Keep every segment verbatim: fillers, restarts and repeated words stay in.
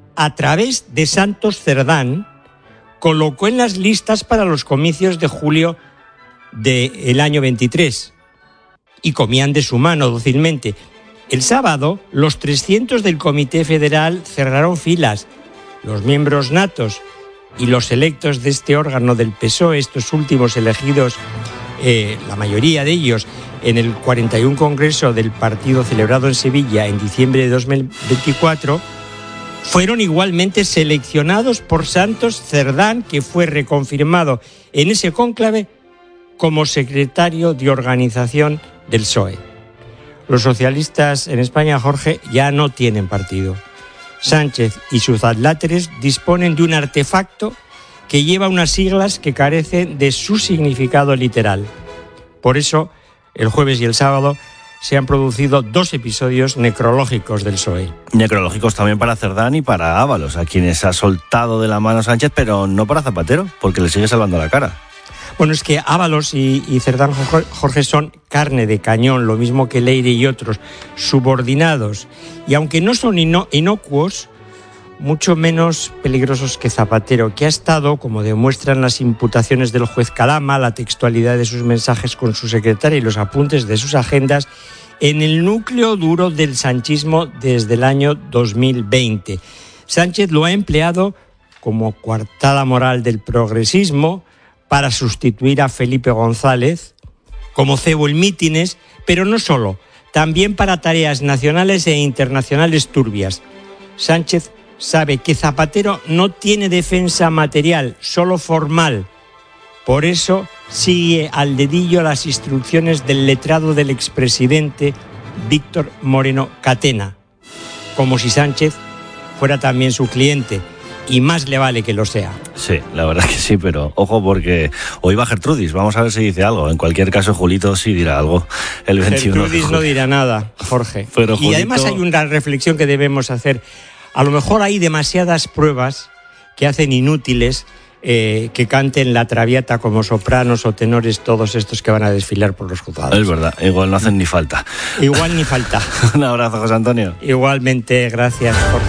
a través de Santos Cerdán, colocó en las listas para los comicios de julio del año veintitrés y comían de su mano dócilmente. El sábado, los trescientos del Comité Federal cerraron filas. Los miembros natos y los electos de este órgano del P S O E, estos últimos elegidos, eh, la mayoría de ellos, en el cuarenta y uno Congreso del Partido celebrado en Sevilla en diciembre de dos mil veinticuatro, fueron igualmente seleccionados por Santos Cerdán, que fue reconfirmado en ese cónclave como secretario de organización del P S O E. Los socialistas en España, Jorge, ya no tienen partido. Sánchez y sus adláteres disponen de un artefacto que lleva unas siglas que carecen de su significado literal. Por eso, el jueves y el sábado se han producido dos episodios necrológicos del P S O E. Necrológicos también para Cerdán y para Ábalos, a quienes ha soltado de la mano Sánchez, pero no para Zapatero, porque le sigue salvando la cara. Bueno, es que Ábalos y, y Cerdán, Jorge, son carne de cañón, lo mismo que Leire y otros, subordinados. Y aunque no son ino- inocuos, mucho menos peligrosos que Zapatero, que ha estado, como demuestran las imputaciones del juez Calama, la textualidad de sus mensajes con su secretaria y los apuntes de sus agendas, en el núcleo duro del sanchismo desde el año dos mil veinte. Sánchez lo ha empleado como coartada moral del progresismo para sustituir a Felipe González, como cebo en mítines, pero no solo, también para tareas nacionales e internacionales turbias. Sánchez sabe que Zapatero no tiene defensa material, solo formal. Por eso sigue al dedillo las instrucciones del letrado del expresidente Víctor Moreno Catena, como si Sánchez fuera también su cliente, y más le vale que lo sea. Sí, la verdad que sí, pero ojo porque hoy va Gertrudis, vamos a ver si dice algo. En cualquier caso, Julito sí dirá algo el veintiuno. Gertrudis no dirá nada, Jorge. Pero Julito... Y además hay una reflexión que debemos hacer. A lo mejor hay demasiadas pruebas que hacen inútiles eh, que canten la Traviata como sopranos o tenores, todos estos que van a desfilar por los juzgados. Es verdad, igual no hacen ni falta. Igual ni falta. Un abrazo, José Antonio. Igualmente, gracias, Jorge.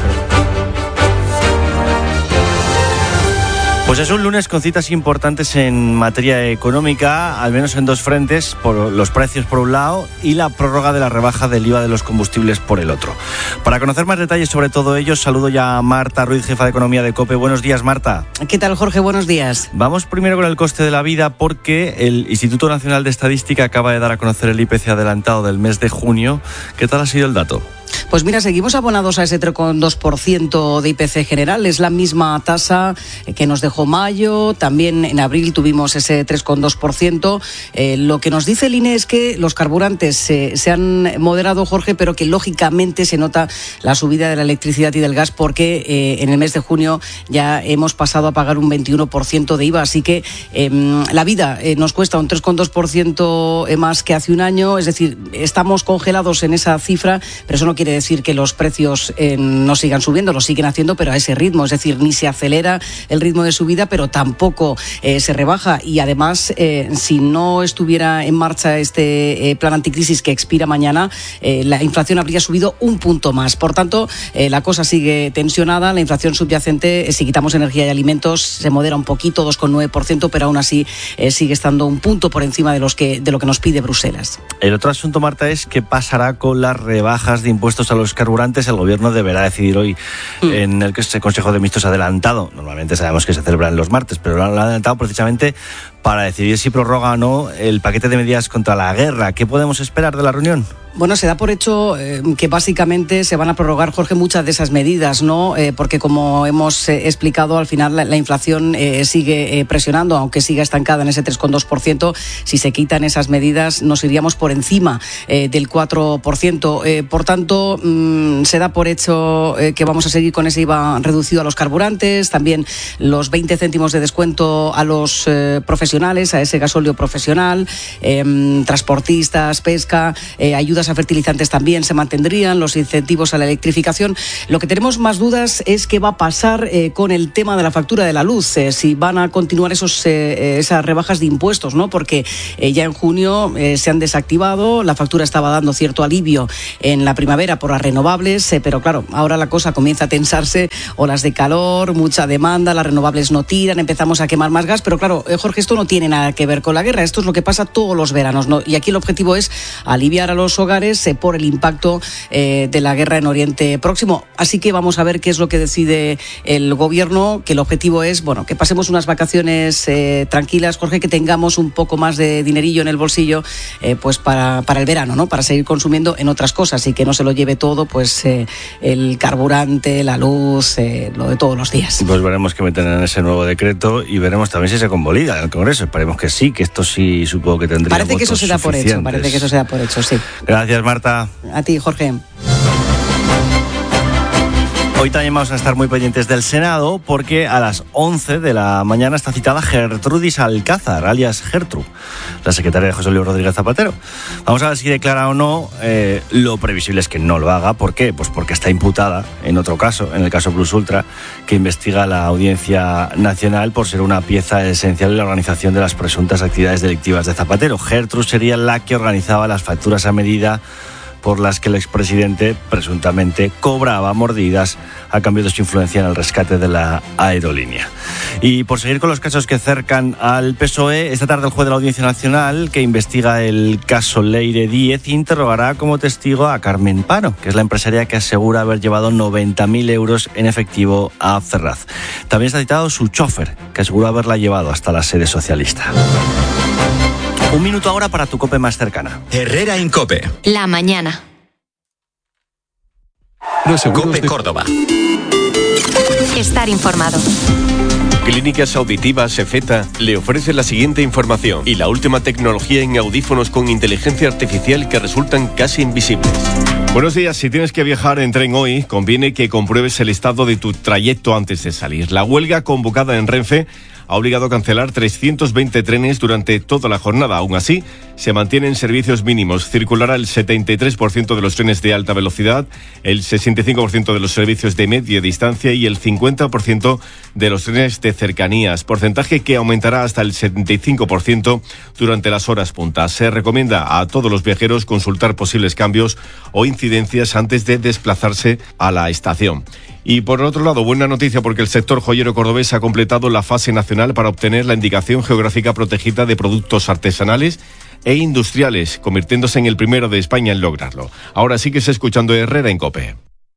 Pues es un lunes con citas importantes en materia económica, al menos en dos frentes, por los precios por un lado y la prórroga de la rebaja del I V A de los combustibles por el otro. Para conocer más detalles sobre todo ello, saludo ya a Marta Ruiz, jefa de Economía de COPE. Buenos días, Marta. ¿Qué tal, Jorge? Buenos días. Vamos primero con el coste de la vida, porque el Instituto Nacional de Estadística acaba de dar a conocer el I P C adelantado del mes de junio. ¿Qué tal ha sido el dato? Pues mira, seguimos abonados a ese tres coma dos por ciento de I P C general. Es la misma tasa que nos dejó mayo. También en abril tuvimos ese tres coma dos por ciento. Eh, lo que nos dice el I N E es que los carburantes se, se han moderado, Jorge, pero que lógicamente se nota la subida de la electricidad y del gas porque eh, en el mes de junio ya hemos pasado a pagar un veintiuno por ciento de I V A. Así que eh, la vida eh, nos cuesta un tres coma dos por ciento más que hace un año. Es decir, estamos congelados en esa cifra, pero eso no quiere decir que los precios eh, no sigan subiendo, lo siguen haciendo, pero a ese ritmo. Es decir, ni se acelera el ritmo de subida, pero tampoco eh, se rebaja. Y además, eh, si no estuviera en marcha este eh, plan anticrisis que expira mañana, eh, la inflación habría subido un punto más. Por tanto, eh, la cosa sigue tensionada. La inflación subyacente, eh, si quitamos energía y alimentos, se modera un poquito, dos coma nueve por ciento, pero aún así eh, sigue estando un punto por encima de, los que, de lo que nos pide Bruselas. El otro asunto, Marta, es qué pasará con las rebajas de impuestos a los carburantes. El Gobierno deberá decidir hoy mm. en el Consejo de Ministros adelantado. Normalmente sabemos que se celebran los martes, pero lo han adelantado precisamente para decidir si prorroga o no el paquete de medidas contra la guerra. ¿Qué podemos esperar de la reunión? Bueno, se da por hecho eh, que básicamente se van a prorrogar, Jorge, muchas de esas medidas, ¿no? Eh, porque como hemos eh, explicado, al final la, la inflación eh, sigue eh, presionando, aunque siga estancada en ese tres coma dos por ciento. Si se quitan esas medidas, nos iríamos por encima eh, del cuatro por ciento. Eh, por tanto, mmm, se da por hecho eh, que vamos a seguir con ese I V A reducido a los carburantes, también los veinte céntimos de descuento a los eh, profesionales profesionales, a ese gasóleo profesional, eh, transportistas, pesca, eh, ayudas a fertilizantes también se mantendrían, los incentivos a la electrificación. Lo que tenemos más dudas es qué va a pasar eh, con el tema de la factura de la luz, eh, si van a continuar esos, eh, esas rebajas de impuestos, ¿no? Porque eh, ya en junio eh, se han desactivado, la factura estaba dando cierto alivio en la primavera por las renovables, eh, pero claro, ahora la cosa comienza a tensarse, olas de calor, mucha demanda, las renovables no tiran, empezamos a quemar más gas, pero claro, eh, Jorge, esto no tiene nada que ver con la guerra, esto es lo que pasa todos los veranos, ¿no? Y aquí el objetivo es aliviar a los hogares eh, por el impacto eh, de la guerra en Oriente Próximo. Así que vamos a ver qué es lo que decide el gobierno, que el objetivo es, bueno, que pasemos unas vacaciones eh, tranquilas, Jorge, que tengamos un poco más de dinerillo en el bolsillo, eh, pues para, para el verano, ¿no? Para seguir consumiendo en otras cosas y que no se lo lleve todo, pues eh, el carburante, la luz, eh, lo de todos los días. Pues veremos qué meten en ese nuevo decreto y veremos también si se convalida en el Congreso. Esperemos que sí, que esto sí supongo que tendría Parece que eso se da por hecho, parece que eso se da por hecho, sí. Gracias, Marta. A ti, Jorge. Hoy también vamos a estar muy pendientes del Senado porque a las once de la mañana está citada Gertrudis Alcázar, alias Gertrude, la secretaria de José Luis Rodríguez Zapatero. Vamos a ver si declara o no. Eh, lo previsible es que no lo haga. ¿Por qué? Pues porque está imputada en otro caso, en el caso Plus Ultra, que investiga la Audiencia Nacional por ser una pieza esencial en la organización de las presuntas actividades delictivas de Zapatero. Gertrude sería la que organizaba las facturas a medida por las que el expresidente presuntamente cobraba mordidas a cambio de su influencia en el rescate de la aerolínea. Y por seguir con los casos que cercan al P S O E, esta tarde el juez de la Audiencia Nacional, que investiga el caso Leire Díez, interrogará como testigo a Carmen Pano, que es la empresaria que asegura haber llevado noventa mil euros en efectivo a Ferraz. También está citado su chofer, que aseguró haberla llevado hasta la sede socialista. Un minuto ahora para tu COPE más cercana. Herrera en COPE. La mañana. COPE Córdoba. Estar informado. Clínicas Auditivas Efeta le ofrece la siguiente información y la última tecnología en audífonos con inteligencia artificial que resultan casi invisibles. Buenos días. Si tienes que viajar en tren hoy, conviene que compruebes el estado de tu trayecto antes de salir. La huelga convocada en Renfe ha obligado a cancelar trescientos veinte trenes durante toda la jornada. Aún así, se mantienen servicios mínimos. Circulará el setenta y tres por ciento de los trenes de alta velocidad, el sesenta y cinco por ciento de los servicios de media distancia y el cincuenta por ciento de los trenes de cercanías, porcentaje que aumentará hasta el setenta y cinco por ciento durante las horas puntas. Se recomienda a todos los viajeros consultar posibles cambios o incidencias antes de desplazarse a la estación. Y por otro lado, buena noticia porque el sector joyero cordobés ha completado la fase nacional para obtener la indicación geográfica protegida de productos artesanales e industriales, convirtiéndose en el primero de España en lograrlo. Ahora sí que está escuchando Herrera en COPE.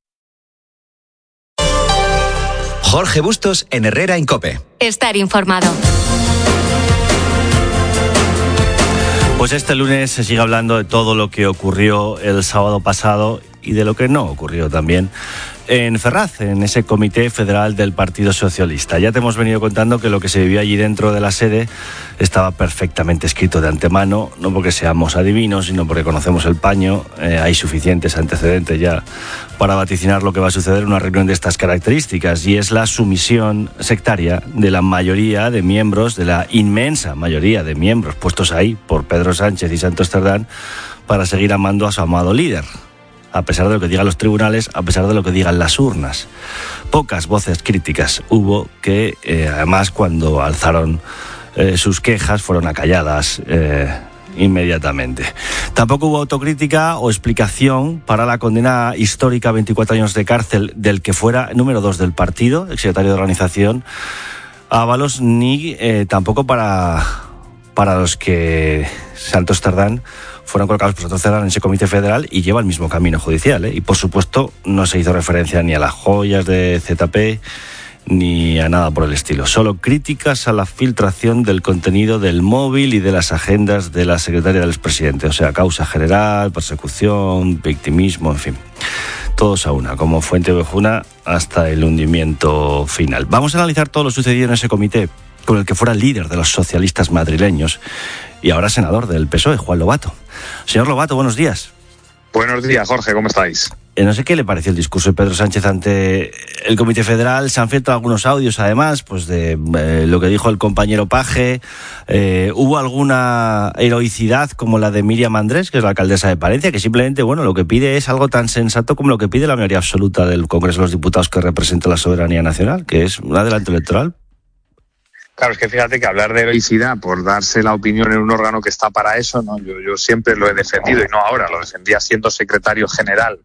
Jorge Bustos en Herrera en COPE. Estar informado. Pues este lunes se sigue hablando de todo lo que ocurrió el sábado pasado y de lo que no ocurrió también en Ferraz, en ese Comité Federal del Partido Socialista. Ya te hemos venido contando que lo que se vivió allí dentro de la sede estaba perfectamente escrito de antemano, no porque seamos adivinos, sino porque conocemos el paño. Eh, hay suficientes antecedentes ya para vaticinar lo que va a suceder en una reunión de estas características, y es la sumisión sectaria de la mayoría de miembros, de la inmensa mayoría de miembros puestos ahí por Pedro Sánchez y Santos Cerdán para seguir amando a su amado líder, a pesar de lo que digan los tribunales, a pesar de lo que digan las urnas. Pocas voces críticas hubo que, eh, además, cuando alzaron eh, sus quejas, fueron acalladas eh, inmediatamente. Tampoco hubo autocrítica o explicación para la condena histórica a veinticuatro años de cárcel del que fuera número dos del partido, el secretario de organización, Ábalos, ni eh, tampoco para, para los que Santos Cerdán fueron colocados por Santos Cerdán en ese comité federal y lleva el mismo camino judicial, ¿eh? Y por supuesto no se hizo referencia ni a las joyas de Z P ni a nada por el estilo. Solo críticas a la filtración del contenido del móvil y de las agendas de la secretaria del expresidente. O sea, causa general, persecución, victimismo, en fin. Todos a una, como Fuente Ovejuna, hasta el hundimiento final. Vamos a analizar todo lo sucedido en ese comité, con el que fuera líder de los socialistas madrileños y ahora senador del P S O E, Juan Lobato. Señor Lobato, buenos días. Buenos días, Jorge, ¿cómo estáis? No sé qué le pareció el discurso de Pedro Sánchez ante el Comité Federal. Se han filtrado algunos audios, además, pues de eh, lo que dijo el compañero Paje. Eh, ¿Hubo alguna heroicidad como la de Miriam Andrés, que es la alcaldesa de Palencia, que simplemente, bueno, lo que pide es algo tan sensato como lo que pide la mayoría absoluta del Congreso de los Diputados, que representa la soberanía nacional, que es un adelanto electoral? Claro, es que fíjate que hablar de heroicidad por darse la opinión en un órgano que está para eso, ¿no? Yo, yo siempre lo he defendido, y no ahora, lo defendía siendo secretario general.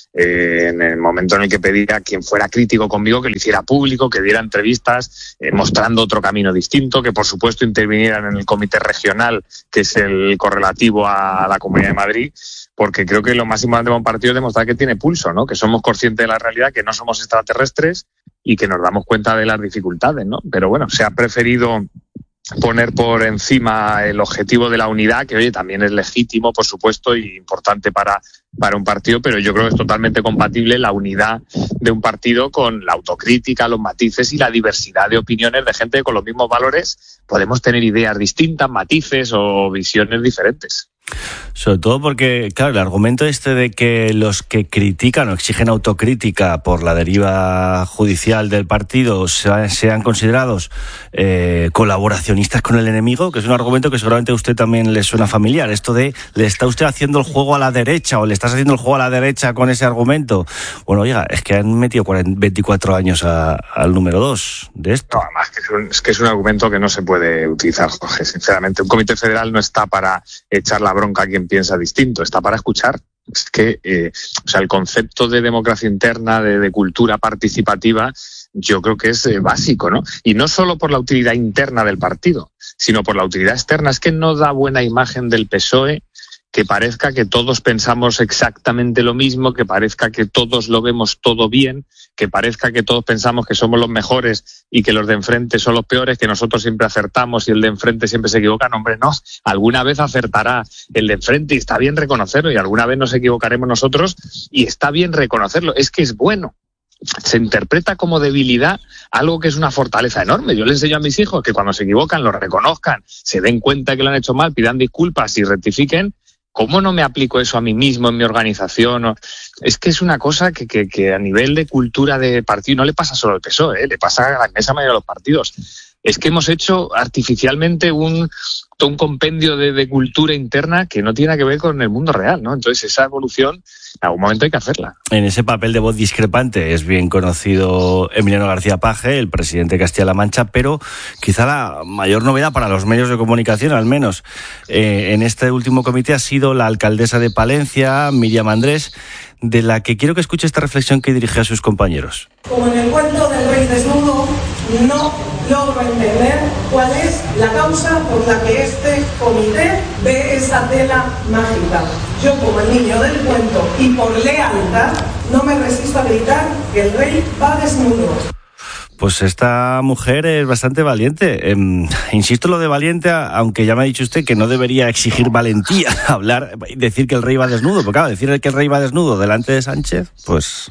Eh, en el momento en el que pedía a quien fuera crítico conmigo que lo hiciera público, que diera entrevistas eh, mostrando otro camino distinto, que por supuesto intervinieran en el comité regional, que es el correlativo a la Comunidad de Madrid, porque creo que lo más importante para un partido es demostrar que tiene pulso, ¿no? Que somos conscientes de la realidad, que no somos extraterrestres y que nos damos cuenta de las dificultades, ¿no? Pero bueno, se ha preferido poner por encima el objetivo de la unidad, que oye, también es legítimo, por supuesto, y importante para, para un partido, pero yo creo que es totalmente compatible la unidad de un partido con la autocrítica, los matices y la diversidad de opiniones de gente que con los mismos valores podemos tener ideas distintas, matices o visiones diferentes. Sobre todo porque, claro, el argumento este de que los que critican o exigen autocrítica por la deriva judicial del partido sean, sean considerados eh, colaboracionistas con el enemigo, que es un argumento que seguramente a usted también le suena familiar. Esto de, ¿le está usted haciendo el juego a la derecha o le estás haciendo el juego a la derecha con ese argumento? Bueno, oiga, es que han metido veinticuatro años a, al número dos de esto. No, además que es, un, es que es un argumento que no se puede utilizar, Jorge, sinceramente. Un comité federal no está para echar la bronca a quien piensa distinto, está para escuchar. Es que eh, o sea, el concepto de democracia interna, de, de cultura participativa, yo creo que es eh, básico, ¿no? Y no solo por la utilidad interna del partido, sino por la utilidad externa. Es que no da buena imagen del P S O E que parezca que todos pensamos exactamente lo mismo, que parezca que todos lo vemos todo bien, que parezca que todos pensamos que somos los mejores y que los de enfrente son los peores, que nosotros siempre acertamos y el de enfrente siempre se equivoca. No, hombre, no. Alguna vez acertará el de enfrente y está bien reconocerlo, y alguna vez nos equivocaremos nosotros y está bien reconocerlo. Es que es bueno. Se interpreta como debilidad algo que es una fortaleza enorme. Yo le enseño a mis hijos que cuando se equivocan lo reconozcan, se den cuenta que lo han hecho mal, pidan disculpas y rectifiquen. ¿Cómo no me aplico eso a mí mismo en mi organización? Es que es una cosa que, que, que a nivel de cultura de partido no le pasa solo al P S O E, ¿eh? Le pasa a la inmensa mayoría de los partidos. Es que hemos hecho artificialmente un, un compendio de, de cultura interna que no tiene nada que ver con el mundo real, ¿no? Entonces esa evolución en algún momento hay que hacerla. En ese papel de voz discrepante es bien conocido Emiliano García Paje, el presidente de Castilla-La Mancha, pero quizá la mayor novedad para los medios de comunicación, al menos eh, en este último comité, ha sido la alcaldesa de Palencia, Miriam Andrés, de la que quiero que escuche esta reflexión que dirige a sus compañeros. Como en el cuento del rey desnudo, no logro entender cuál es la causa por la que este comité ve esa tela mágica. Yo, como el niño del cuento, y por lealtad, no me resisto a gritar que el rey va desnudo. Pues esta mujer es bastante valiente. Eh, insisto lo de valiente, aunque ya me ha dicho usted que no debería exigir valentía hablar, decir que el rey va desnudo, porque claro, decir que el rey va desnudo delante de Sánchez, pues...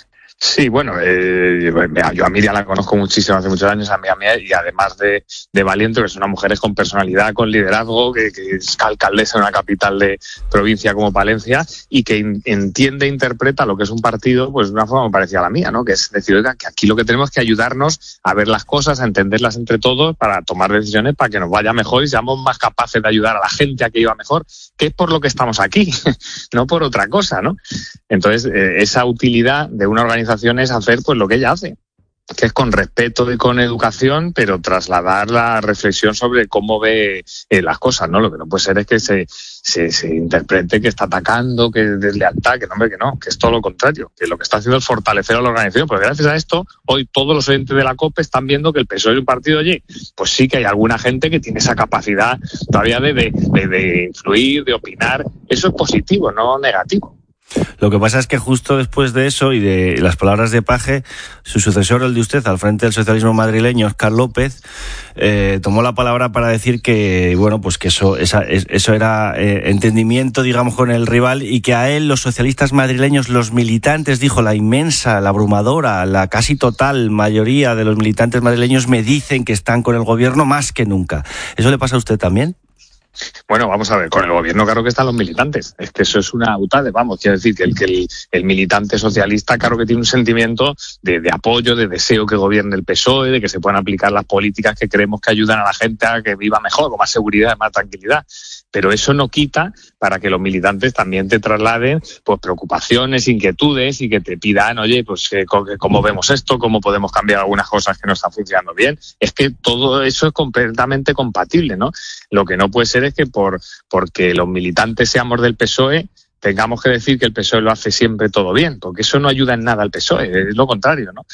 Sí, bueno, eh, yo a Miriam la conozco muchísimo, hace muchos años, a mí, a mí, y además de, de valiente, que es una mujer con personalidad, con liderazgo, que, que es alcaldesa de una capital de provincia como Palencia, y que in, entiende e interpreta lo que es un partido pues de una forma muy parecida a la mía, ¿no? Que es decir, oiga, que aquí lo que tenemos es que ayudarnos a ver las cosas, a entenderlas entre todos, para tomar decisiones para que nos vaya mejor y seamos más capaces de ayudar a la gente a que iba mejor, que es por lo que estamos aquí, no por otra cosa, ¿no? Entonces, eh, esa utilidad de una organización es hacer pues lo que ella hace, que es con respeto y con educación, pero trasladar la reflexión sobre cómo ve eh, las cosas, ¿no? Lo que no puede ser es que se, se, se interprete que está atacando, que es deslealtad, que no, hombre, que no, que es todo lo contrario, que lo que está haciendo es fortalecer a la organización, porque gracias a esto, hoy todos los oyentes de la COPE están viendo que el P S O E es un partido allí. Pues sí que hay alguna gente que tiene esa capacidad todavía de, de, de, de influir, de opinar. Eso es positivo, no negativo. Lo que pasa es que justo después de eso y de las palabras de Paje, su sucesor, el de usted, al frente del socialismo madrileño, Óscar López, eh, tomó la palabra para decir que, bueno, pues que eso, esa, eso era eh, entendimiento, digamos, con el rival, y que a él los socialistas madrileños, los militantes, dijo, la inmensa, la abrumadora, la casi total mayoría de los militantes madrileños me dicen que están con el gobierno más que nunca. ¿Eso le pasa a usted también? Bueno, vamos a ver, con el gobierno claro que están los militantes. Es que eso es una utade, vamos, quiero decir que el, que el, el militante socialista claro que tiene un sentimiento de, de apoyo, de deseo que gobierne el P S O E, de que se puedan aplicar las políticas que creemos que ayudan a la gente a que viva mejor, con más seguridad, más tranquilidad. Pero eso no quita para que los militantes también te trasladen pues preocupaciones, inquietudes y que te pidan, oye, pues eh, cómo vemos esto, cómo podemos cambiar algunas cosas que no están funcionando bien. Es que todo eso es completamente compatible, ¿no? Lo que no puede ser es que por porque los militantes seamos del P S O E tengamos que decir que el P S O E lo hace siempre todo bien, porque eso no ayuda en nada al P S O E, es lo contrario, ¿no?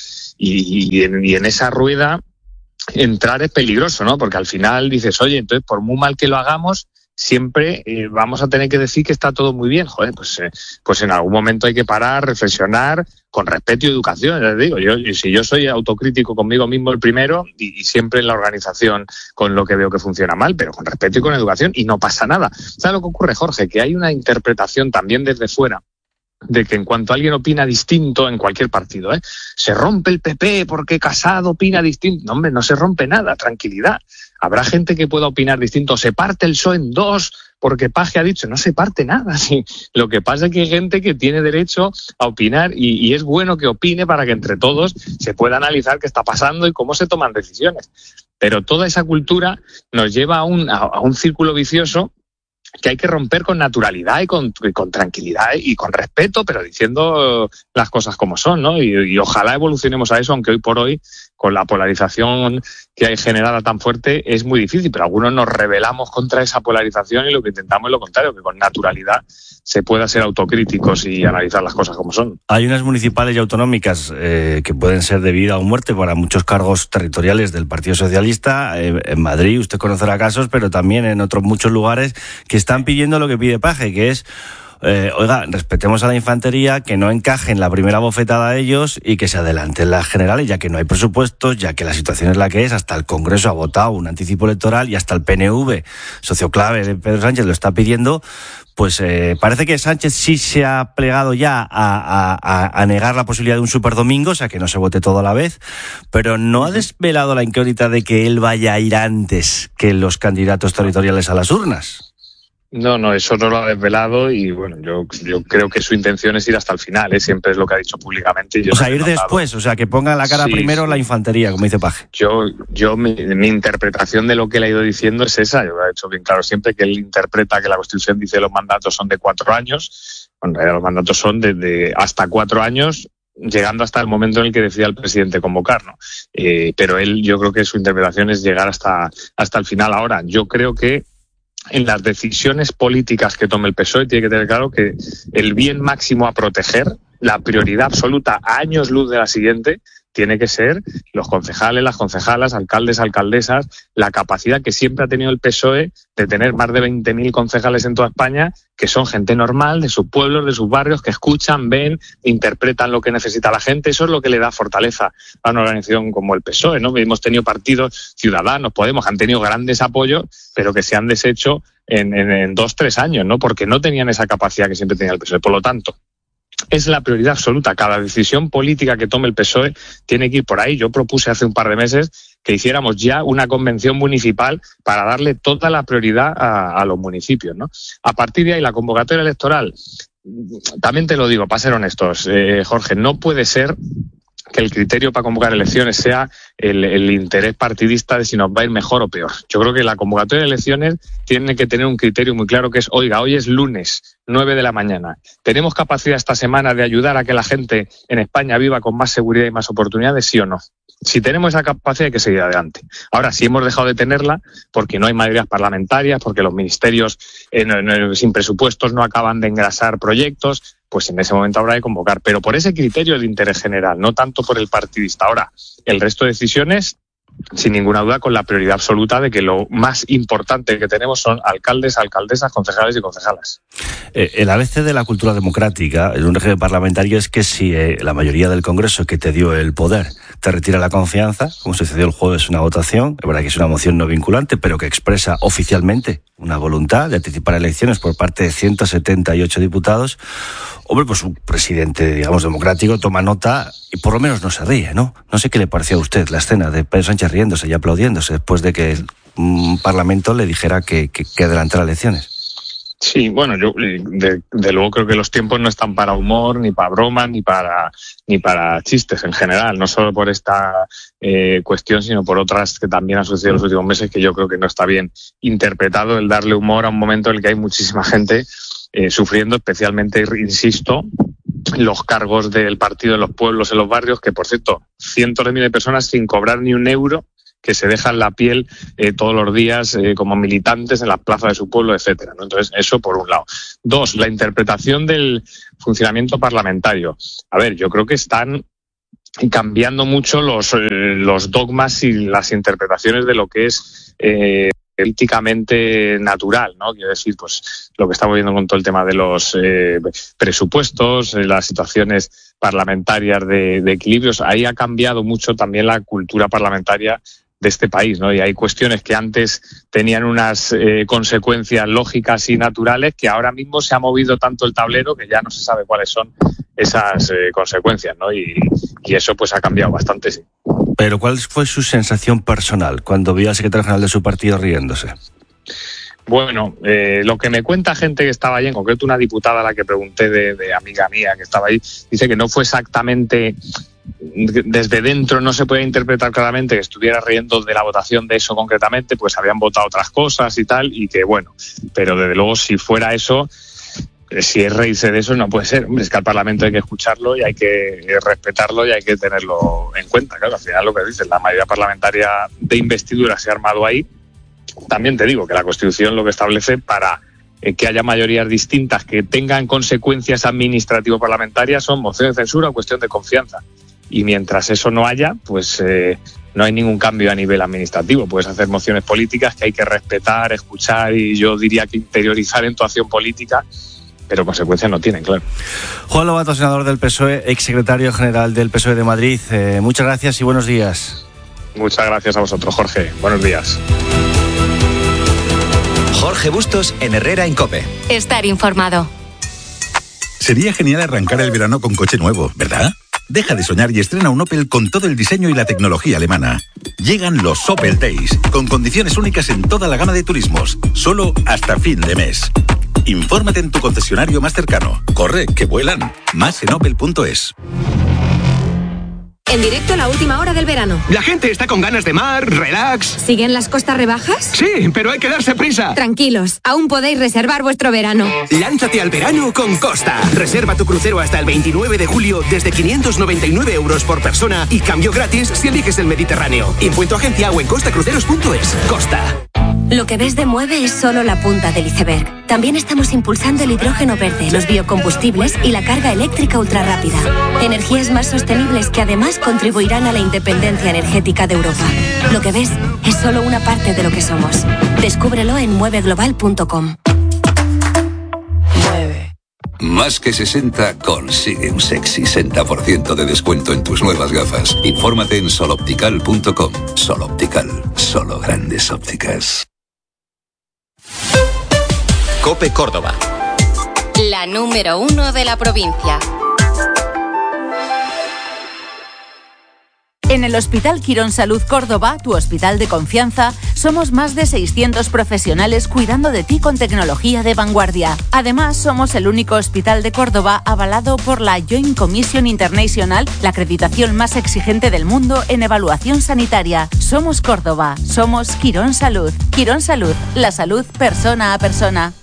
Y, y, en, y en esa rueda entrar es peligroso, ¿no? Porque al final dices, oye, entonces por muy mal que lo hagamos, siempre eh, vamos a tener que decir que está todo muy bien. Joder, pues, eh, pues en algún momento hay que parar, reflexionar, con respeto y educación. Ya te digo, yo, si yo soy autocrítico conmigo mismo el primero y, y siempre en la organización con lo que veo que funciona mal, pero con respeto y con educación, y no pasa nada. ¿Sabes lo que ocurre, Jorge? Que hay una interpretación también desde fuera de que en cuanto alguien opina distinto en cualquier partido, ¿eh? se rompe el P P porque Casado opina distinto. No, hombre, no se rompe nada, tranquilidad. Habrá gente que pueda opinar distinto. Se parte el P S O E en dos porque Paje ha dicho, no se parte nada. Sí. Lo que pasa es que hay gente que tiene derecho a opinar y, y es bueno que opine para que entre todos se pueda analizar qué está pasando y cómo se toman decisiones. Pero toda esa cultura nos lleva a un, a, a un círculo vicioso que hay que romper con naturalidad y con, y con tranquilidad y con respeto, pero diciendo las cosas como son, ¿no? Y, y ojalá evolucionemos a eso, aunque hoy por hoy, con la polarización que hay generada tan fuerte, es muy difícil, pero algunos nos rebelamos contra esa polarización y lo que intentamos es lo contrario, que con naturalidad se pueda ser autocríticos y analizar las cosas como son. Hay unas municipales y autonómicas eh, que pueden ser de vida o muerte para muchos cargos territoriales del Partido Socialista. Eh, en Madrid usted conocerá casos, pero también en otros muchos lugares que están pidiendo lo que pide Paje, que es Eh, oiga, respetemos a la infantería, que no encajen la primera bofetada a ellos y que se adelanten las generales, ya que no hay presupuestos, ya que la situación es la que es. Hasta el Congreso ha votado un anticipo electoral y hasta el P N V, socio clave de Pedro Sánchez, lo está pidiendo. Pues eh, parece que Sánchez sí se ha plegado ya a, a, a negar la posibilidad de un superdomingo, o sea, que no se vote todo a la vez, pero no ha desvelado la incógnita de que él vaya a ir antes que los candidatos territoriales a las urnas. No, no, eso no lo ha desvelado y bueno, yo, yo creo que su intención es ir hasta el final, ¿eh? Siempre es lo que ha dicho públicamente. Y yo o sea, ir después, o sea, que ponga la cara sí, primero sí. la infantería, como dice Paje. Yo, yo mi, mi interpretación de lo que él ha ido diciendo es esa. Yo he hecho bien claro siempre que él interpreta que la Constitución dice que los mandatos son de cuatro años. Bueno, en realidad los mandatos son de, de hasta cuatro años, llegando hasta el momento en el que decida el presidente convocar, ¿no? Eh, pero él, yo creo que su interpretación es llegar hasta, hasta el final. Ahora, yo creo que en las decisiones políticas que tome el P S O E tiene que tener claro que el bien máximo a proteger, la prioridad absoluta a años luz de la siguiente, tiene que ser los concejales, las concejalas, alcaldes, alcaldesas, la capacidad que siempre ha tenido el P S O E de tener más de veinte mil concejales en toda España, que son gente normal, de sus pueblos, de sus barrios, que escuchan, ven, interpretan lo que necesita la gente. Eso es lo que le da fortaleza a una organización como el P S O E, ¿no? Hemos tenido partidos, Ciudadanos, Podemos, han tenido grandes apoyos, pero que se han deshecho en, en, en dos, tres años, ¿no? Porque no tenían esa capacidad que siempre tenía el P S O E. Por lo tanto, es la prioridad absoluta. Cada decisión política que tome el P S O E tiene que ir por ahí. Yo propuse hace un par de meses que hiciéramos ya una convención municipal para darle toda la prioridad a, a los municipios, ¿no? A partir de ahí, la convocatoria electoral, también te lo digo, para ser honestos, eh, Jorge, no puede ser que el criterio para convocar elecciones sea el, el interés partidista de si nos va a ir mejor o peor. Yo creo que la convocatoria de elecciones tiene que tener un criterio muy claro que es, oiga, hoy es lunes, nueve de la mañana. ¿Tenemos capacidad esta semana de ayudar a que la gente en España viva con más seguridad y más oportunidades, sí o no? Si tenemos esa capacidad hay que seguir adelante. Ahora, si hemos dejado de tenerla porque no hay mayorías parlamentarias, porque los ministerios eh, no, no, sin presupuestos no acaban de engrasar proyectos, pues en ese momento habrá que convocar. Pero por ese criterio de interés general, no tanto por el partidista. Ahora, el resto de decisiones, sin ninguna duda, con la prioridad absoluta de que lo más importante que tenemos son alcaldes, alcaldesas, concejales y concejalas. Eh, el A B C de la cultura democrática en un régimen parlamentario es que si eh, la mayoría del Congreso que te dio el poder te retira la confianza, como sucedió el jueves una votación, es verdad que es una moción no vinculante, pero que expresa oficialmente una voluntad de anticipar elecciones por parte de ciento setenta y ocho diputados, hombre, pues un presidente, digamos, democrático toma nota y por lo menos no se ríe, ¿no? No sé qué le pareció a usted la escena de Pedro Sánchez riéndose y aplaudiéndose después de que un parlamento le dijera que, que, que adelantara elecciones. Sí, bueno, yo de, de luego creo que los tiempos no están para humor, ni para bromas, ni para ni para chistes en general, no solo por esta eh, cuestión, sino por otras que también han sucedido en los últimos meses, que yo creo que no está bien interpretado el darle humor a un momento en el que hay muchísima gente eh, sufriendo, especialmente, insisto, los cargos del partido en los pueblos, en los barrios, que por cierto, cientos de miles de personas sin cobrar ni un euro, que se dejan la piel eh, todos los días eh, como militantes en las plazas de su pueblo, etcétera, ¿no? Entonces, eso por un lado. Dos, la interpretación del funcionamiento parlamentario. A ver, yo creo que están cambiando mucho los, eh, los dogmas y las interpretaciones de lo que es eh, políticamente natural, ¿no? Quiero decir, pues lo que estamos viendo con todo el tema de los eh, presupuestos, eh, las situaciones parlamentarias de, de equilibrios. Ahí ha cambiado mucho también la cultura parlamentaria de este país, ¿no? Y hay cuestiones que antes tenían unas eh, consecuencias lógicas y naturales que ahora mismo se ha movido tanto el tablero que ya no se sabe cuáles son esas eh, consecuencias, ¿no? Y, y eso pues ha cambiado bastante, sí. Pero ¿cuál fue su sensación personal cuando vio al secretario general de su partido riéndose? Bueno, eh, lo que me cuenta gente que estaba allí, en concreto una diputada a la que pregunté de, de amiga mía que estaba ahí, dice que no fue exactamente, desde dentro no se puede interpretar claramente que estuviera riendo de la votación de eso concretamente, pues habían votado otras cosas y tal, y que bueno, pero desde luego si fuera eso, si es reírse de eso no puede ser. Hombre, es que al Parlamento hay que escucharlo y hay que respetarlo y hay que tenerlo en cuenta. Claro, al final lo que dices, la mayoría parlamentaria de investidura se ha armado ahí. También te digo que la Constitución lo que establece para eh, que haya mayorías distintas que tengan consecuencias administrativo-parlamentarias son moción de censura o cuestión de confianza. Y mientras eso no haya, pues eh, no hay ningún cambio a nivel administrativo. Puedes hacer mociones políticas que hay que respetar, escuchar y yo diría que interiorizar en tu acción política, pero consecuencias no tienen, claro. Juan Lobato, senador del P S O E, exsecretario general del P S O E de Madrid. Eh, muchas gracias y buenos días. Muchas gracias a vosotros, Jorge. Buenos días. Jorge Bustos en Herrera en COPE. Estar informado. Sería genial arrancar el verano con coche nuevo, ¿verdad? Deja de soñar y estrena un Opel con todo el diseño y la tecnología alemana. Llegan los Opel Days, con condiciones únicas en toda la gama de turismos, solo hasta fin de mes. Infórmate en tu concesionario más cercano. Corre, que vuelan. Más en opel punto es. En directo a la última hora del verano. La gente está con ganas de mar, relax. ¿Siguen las costas rebajas? Sí, pero hay que darse prisa. Tranquilos, aún podéis reservar vuestro verano. Lánzate al verano con Costa. Reserva tu crucero hasta el veintinueve de julio desde quinientos noventa y nueve euros por persona y cambio gratis si eliges el Mediterráneo. Info en tu agencia o en costa cruceros punto es. Costa. Lo que ves de Mueve es solo la punta del iceberg. También estamos impulsando el hidrógeno verde, los biocombustibles y la carga eléctrica ultrarrápida. Energías más sostenibles que además contribuirán a la independencia energética de Europa. Lo que ves es solo una parte de lo que somos. Descúbrelo en mueve global punto com. Más que sesenta consigue un sexy sesenta por ciento de descuento en tus nuevas gafas. Infórmate en sol optical punto com. Sol Optical, solo grandes ópticas. COPE Córdoba. La número uno de la provincia. En el Hospital Quirón Salud Córdoba, tu hospital de confianza, somos más de seiscientos profesionales cuidando de ti con tecnología de vanguardia. Además, somos el único hospital de Córdoba avalado por la Joint Commission International, la acreditación más exigente del mundo en evaluación sanitaria. Somos Córdoba, somos Quirón Salud. Quirón Salud, la salud persona a persona.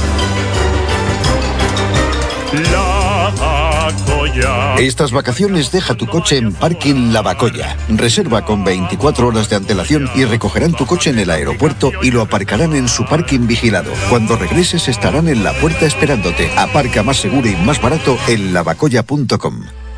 La Bacoya. Estas vacaciones deja tu coche en Parking La Bacoya. Reserva con veinticuatro horas de antelación y recogerán tu coche en el aeropuerto y lo aparcarán en su parking vigilado. Cuando regreses estarán en la puerta esperándote. Aparca más seguro y más barato en la bacoya punto com.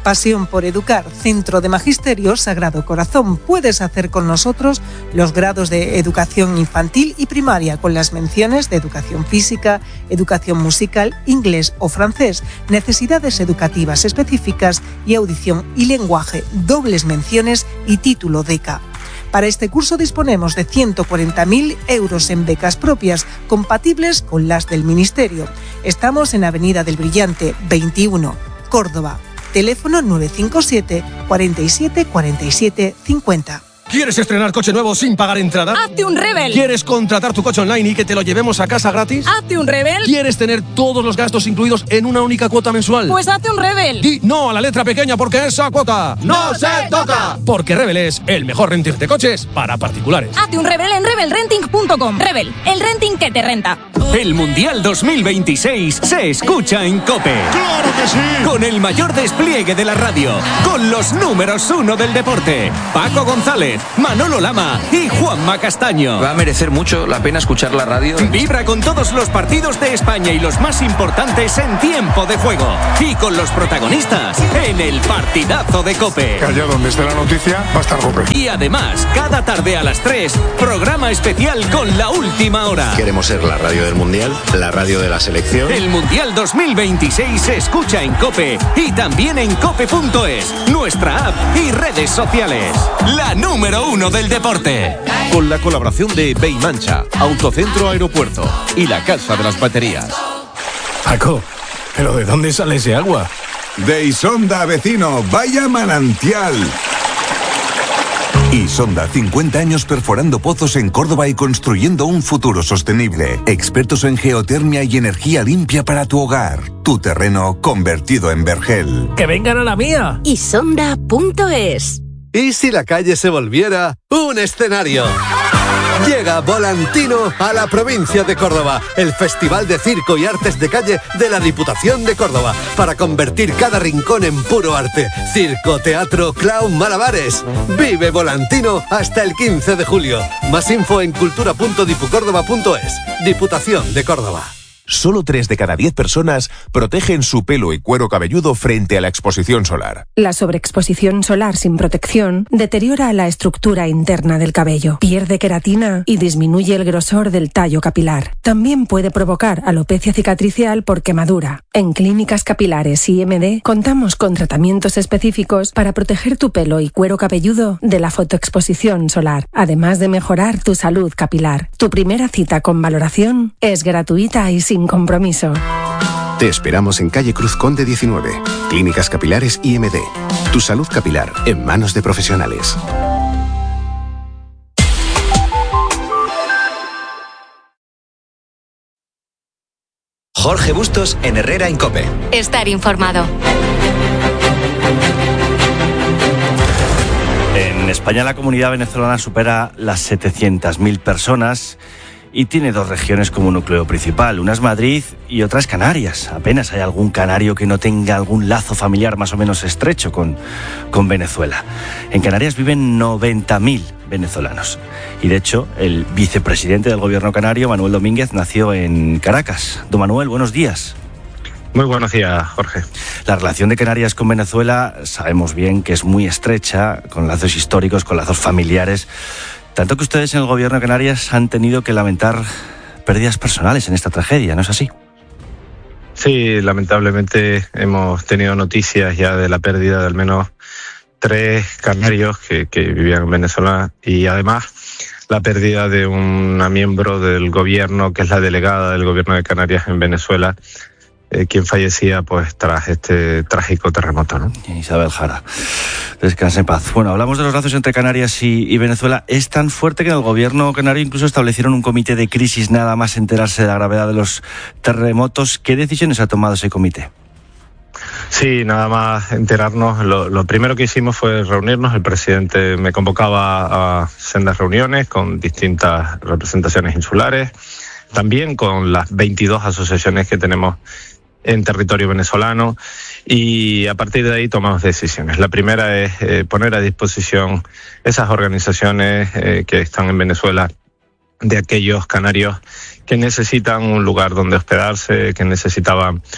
Pasión por Educar, Centro de Magisterio Sagrado Corazón. Puedes hacer con nosotros los grados de educación infantil y primaria con las menciones de educación física, educación musical, inglés o francés, necesidades educativas específicas y audición y lenguaje, dobles menciones y título D E C A. Para este curso disponemos de ciento cuarenta mil euros en becas propias, compatibles con las del Ministerio. Estamos en Avenida del Brillante, veintiuno, Córdoba. Teléfono nueve cinco siete, cuarenta y siete, cuarenta y siete, cincuenta. ¿Quieres estrenar coche nuevo sin pagar entrada? ¡Hazte un Rebel! ¿Quieres contratar tu coche online y que te lo llevemos a casa gratis? ¡Hazte un Rebel! ¿Quieres tener todos los gastos incluidos en una única cuota mensual? Pues hazte un Rebel. Di no a la letra pequeña porque esa cuota ¡no se toca! Porque Rebel es el mejor renting de coches para particulares. Hazte un Rebel en rebel renting punto com. Rebel, el renting que te renta. El Mundial dos mil veintiséis se escucha en COPE. ¡Claro que sí! Con el mayor despliegue de la radio, con los números uno del deporte, Paco González, Manolo Lama y Juanma Castaño. Va a merecer mucho la pena escuchar la radio. Vibra con todos los partidos de España y los más importantes en tiempo de juego. Y con los protagonistas en el partidazo de COPE. Que allá donde esté la noticia va a estar COPE. Y además, cada tarde a las tres, programa especial con la última hora. Queremos ser la radio del Mundial, la radio de la selección. El Mundial dos mil veintiséis se escucha en COPE y también en cope punto es, nuestra app y redes sociales. La número uno del deporte. Con la colaboración de Beimancha, Autocentro Aeropuerto y la Casa de las Baterías. Paco, ¿pero de dónde sale ese agua? De Isonda, vecino, vaya manantial. Isonda, cincuenta años perforando pozos en Córdoba y construyendo un futuro sostenible. Expertos en geotermia y energía limpia para tu hogar. Tu terreno convertido en vergel. ¡Que vengan a la mía! Isonda punto es. ¿Y si la calle se volviera un escenario? Llega Volantino a la provincia de Córdoba, el Festival de Circo y Artes de Calle de la Diputación de Córdoba, para convertir cada rincón en puro arte. Circo, teatro, clown, malabares. Vive Volantino hasta el quince de julio. Más info en cultura punto dipucórdoba punto es. Diputación de Córdoba. Solo tres de cada diez personas protegen su pelo y cuero cabelludo frente a la exposición solar. La sobreexposición solar sin protección deteriora la estructura interna del cabello, pierde queratina y disminuye el grosor del tallo capilar. También puede provocar alopecia cicatricial por quemadura. En Clínicas Capilares I M D contamos con tratamientos específicos para proteger tu pelo y cuero cabelludo de la fotoexposición solar, además de mejorar tu salud capilar. Tu primera cita con valoración es gratuita y sin sin compromiso. Te esperamos en calle Cruz Conde diecinueve. Clínicas Capilares I M D. Tu salud capilar en manos de profesionales. Jorge Bustos en Herrera en COPE. Estar informado. En España la comunidad venezolana supera las setecientas mil personas y tiene dos regiones como núcleo principal. Una es Madrid y otra es Canarias. Apenas hay algún canario que no tenga algún lazo familiar más o menos estrecho con, con Venezuela. En Canarias viven noventa mil venezolanos. Y de hecho, el vicepresidente del gobierno canario, Manuel Domínguez, nació en Caracas. Don Manuel, buenos días. Muy buenos días, Jorge. La relación de Canarias con Venezuela sabemos bien que es muy estrecha, con lazos históricos, con lazos familiares. Tanto que ustedes en el gobierno de Canarias han tenido que lamentar pérdidas personales en esta tragedia, ¿no es así? Sí, lamentablemente hemos tenido noticias ya de la pérdida de al menos tres canarios que, que vivían en Venezuela y además la pérdida de una miembro del gobierno que es la delegada del gobierno de Canarias en Venezuela, eh, quien fallecía pues tras este trágico terremoto, ¿no? Isabel Jara. Descanse en paz. Bueno, hablamos de los lazos entre Canarias y, y Venezuela. Es tan fuerte que en el gobierno canario incluso establecieron un comité de crisis nada más enterarse de la gravedad de los terremotos. ¿Qué decisiones ha tomado ese comité? Sí, nada más enterarnos. Lo, lo primero que hicimos fue reunirnos. El presidente me convocaba a sendas reuniones con distintas representaciones insulares, también con las veintidós asociaciones que tenemos en territorio venezolano, y a partir de ahí tomamos decisiones. La primera es eh, poner a disposición esas organizaciones eh, que están en Venezuela, de aquellos canarios que necesitan un lugar donde hospedarse, que necesitaban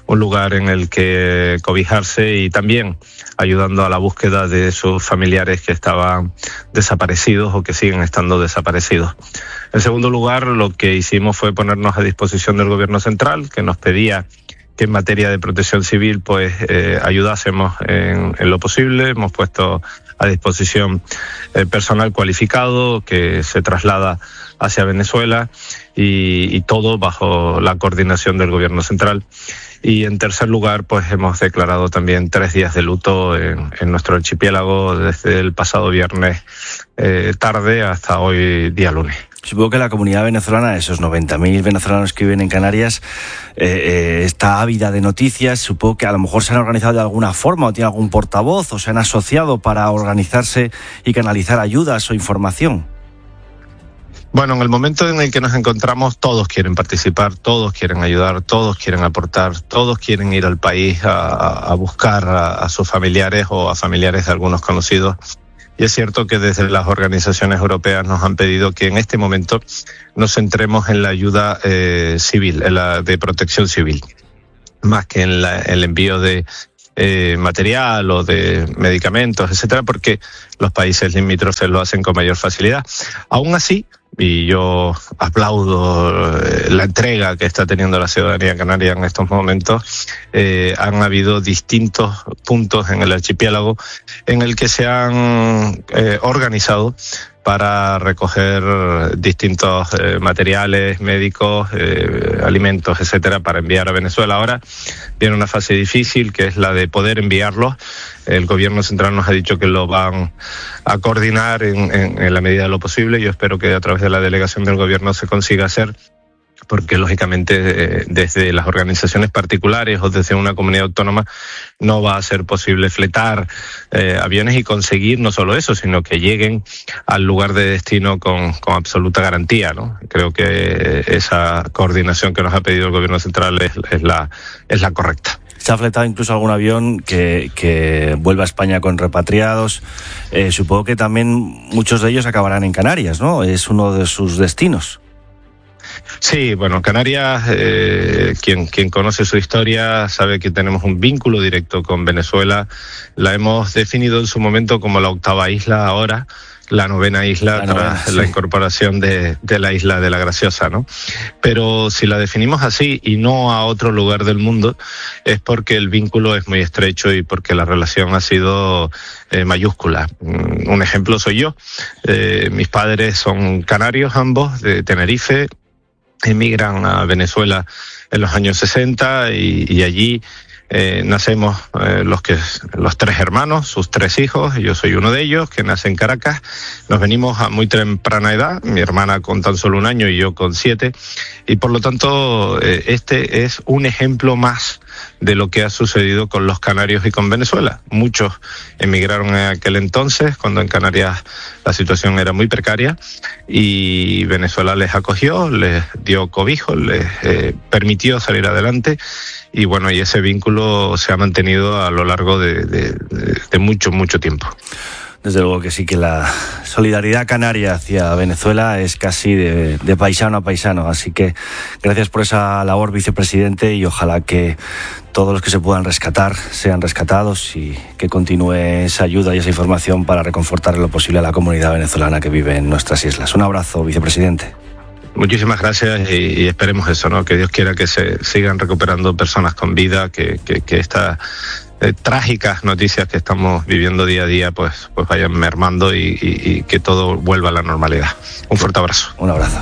un lugar en el que cobijarse y también ayudando a la búsqueda de sus familiares que estaban desaparecidos o que siguen estando desaparecidos. En segundo lugar, lo que hicimos fue ponernos a disposición del Gobierno central, que nos pedía que en materia de protección civil pues eh, ayudásemos en, en lo posible. Hemos puesto a disposición eh, personal cualificado que se traslada hacia Venezuela y, y todo bajo la coordinación del Gobierno central. Y en tercer lugar, pues hemos declarado también tres días de luto en, en nuestro archipiélago desde el pasado viernes eh, tarde hasta hoy día lunes. Supongo que la comunidad venezolana, esos noventa mil venezolanos que viven en Canarias, eh, eh, está ávida de noticias. Supongo que a lo mejor se han organizado de alguna forma o tiene algún portavoz o se han asociado para organizarse y canalizar ayudas o información. Bueno, en el momento en el que nos encontramos, todos quieren participar, todos quieren ayudar, todos quieren aportar, todos quieren ir al país a, a buscar a, a sus familiares o a familiares de algunos conocidos. Y es cierto que desde las organizaciones europeas nos han pedido que en este momento nos centremos en la ayuda eh, civil, en la de protección civil, más que en la, el envío de eh, material o de medicamentos, etcétera, porque los países limítrofes lo hacen con mayor facilidad. Aún así, y yo aplaudo la entrega que está teniendo la ciudadanía canaria en estos momentos, eh, han habido distintos puntos en el archipiélago en el que se han eh, organizado para recoger distintos eh, materiales médicos, eh, alimentos, etcétera, para enviar a Venezuela. Ahora viene una fase difícil, que es la de poder enviarlos. El Gobierno central nos ha dicho que lo van a coordinar en, en, en la medida de lo posible. Yo espero que a través de la delegación del Gobierno se consiga hacer, porque lógicamente eh, desde las organizaciones particulares o desde una comunidad autónoma no va a ser posible fletar eh, aviones y conseguir no solo eso, sino que lleguen al lugar de destino con, con absoluta garantía, ¿no? Creo que esa coordinación que nos ha pedido el Gobierno central es, es, la, es la correcta. Se ha fletado incluso algún avión que, que vuelva a España con repatriados. Eh, supongo que también muchos de ellos acabarán en Canarias, ¿no? Es uno de sus destinos. Sí, bueno, Canarias, eh, quien, quien conoce su historia sabe que tenemos un vínculo directo con Venezuela. La hemos definido en su momento como la octava isla ahora, la novena isla la novena, tras sí. la incorporación de, de la isla de la Graciosa, ¿no? Pero si la definimos así y no a otro lugar del mundo, es porque el vínculo es muy estrecho y porque la relación ha sido eh, mayúscula. Un ejemplo soy yo. Eh, mis padres son canarios ambos, de Tenerife. Emigran a Venezuela en los años sesenta y, y allí eh, nacemos eh, los que los tres hermanos, sus tres hijos. Yo soy uno de ellos, que nace en Caracas. Nos venimos a muy temprana edad, mi hermana con tan solo un año y yo con siete, y por lo tanto eh, este es un ejemplo más de lo que ha sucedido con los canarios y con Venezuela. Muchos emigraron en aquel entonces, cuando en Canarias la situación era muy precaria, y Venezuela les acogió, les dio cobijo, les eh, permitió salir adelante, y bueno, y ese vínculo se ha mantenido a lo largo de, de, de, de mucho, mucho tiempo. Desde luego que sí, que la solidaridad canaria hacia Venezuela es casi de, de paisano a paisano. Así que gracias por esa labor, vicepresidente, y ojalá que todos los que se puedan rescatar sean rescatados y que continúe esa ayuda y esa información para reconfortar en lo posible a la comunidad venezolana que vive en nuestras islas. Un abrazo, vicepresidente. Muchísimas gracias y, y esperemos eso, ¿no? Que Dios quiera que se sigan recuperando personas con vida, que, que, que esta... Eh, trágicas noticias que estamos viviendo día a día pues, pues vayan mermando y, y, y que todo vuelva a la normalidad. Un fuerte abrazo. Un abrazo.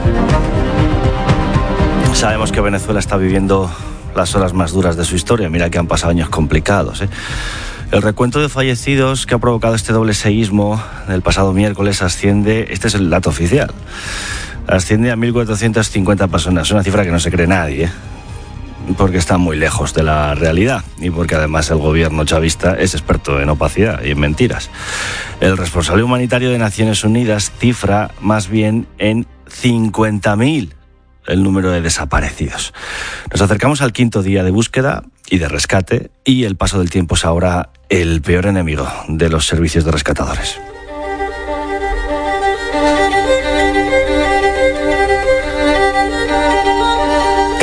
Sabemos que Venezuela está viviendo las horas más duras de su historia. Mira que han pasado años complicados, ¿eh? El recuento de fallecidos que ha provocado este doble seísmo del pasado miércoles asciende, este es el dato oficial, asciende a mil cuatrocientas cincuenta personas. Es una cifra que no se cree nadie, ¿eh? Porque está muy lejos de la realidad y porque además el gobierno chavista es experto en opacidad y en mentiras. El responsable humanitario de Naciones Unidas cifra más bien en cincuenta mil el número de desaparecidos. Nos acercamos al quinto día de búsqueda y de rescate, y el paso del tiempo es ahora el peor enemigo de los servicios de rescatadores.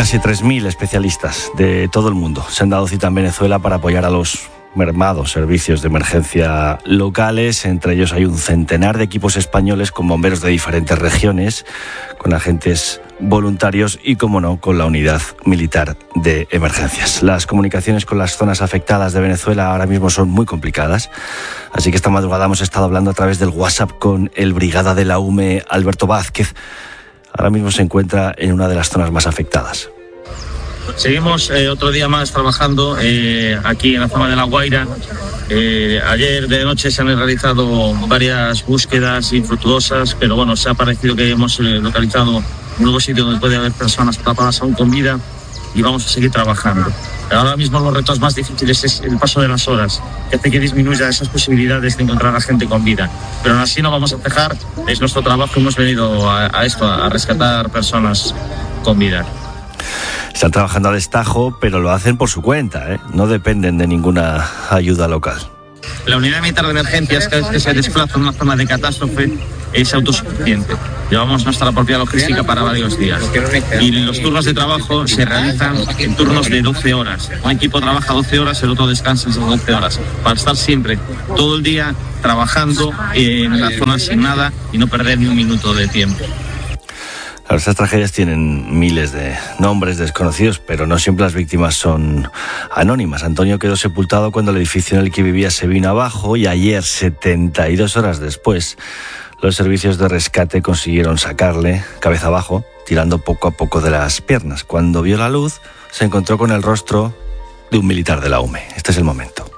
Casi tres mil especialistas de todo el mundo se han dado cita en Venezuela para apoyar a los mermados servicios de emergencia locales. Entre ellos hay un centenar de equipos españoles con bomberos de diferentes regiones, con agentes voluntarios y, como no, con la unidad militar de emergencias. Las comunicaciones con las zonas afectadas de Venezuela ahora mismo son muy complicadas, así que esta madrugada hemos estado hablando a través del WhatsApp con el brigada de la U M E, Alberto Vázquez. Ahora mismo se encuentra en una de las zonas más afectadas. Seguimos eh, otro día más trabajando eh, aquí en la zona de La Guaira. Eh, ayer de noche se han realizado varias búsquedas infructuosas, pero bueno, se ha parecido que hemos eh, localizado un nuevo sitio donde puede haber personas atrapadas aún con vida y vamos a seguir trabajando. Ahora mismo los retos más difíciles es el paso de las horas, que hace que disminuya esas posibilidades de encontrar a gente con vida. Pero aún así no vamos a cejar, es nuestro trabajo, hemos venido a, a esto, a rescatar personas con vida. Están trabajando a destajo, pero lo hacen por su cuenta, ¿eh? No dependen de ninguna ayuda local. La unidad militar de emergencias, cada vez que se desplaza en una zona de catástrofe, es autosuficiente. Llevamos nuestra propia logística para varios días. Y los turnos de trabajo se realizan en turnos de doce horas. Un equipo trabaja doce horas, el otro descansa esas doce horas. Para estar siempre, todo el día, trabajando en la zona asignada y no perder ni un minuto de tiempo. Estas tragedias tienen miles de nombres desconocidos, pero no siempre las víctimas son anónimas. Antonio quedó sepultado cuando el edificio en el que vivía se vino abajo y ayer, setenta y dos horas después, los servicios de rescate consiguieron sacarle cabeza abajo, tirando poco a poco de las piernas. Cuando vio la luz, se encontró con el rostro de un militar de la U M E. Este es el momento.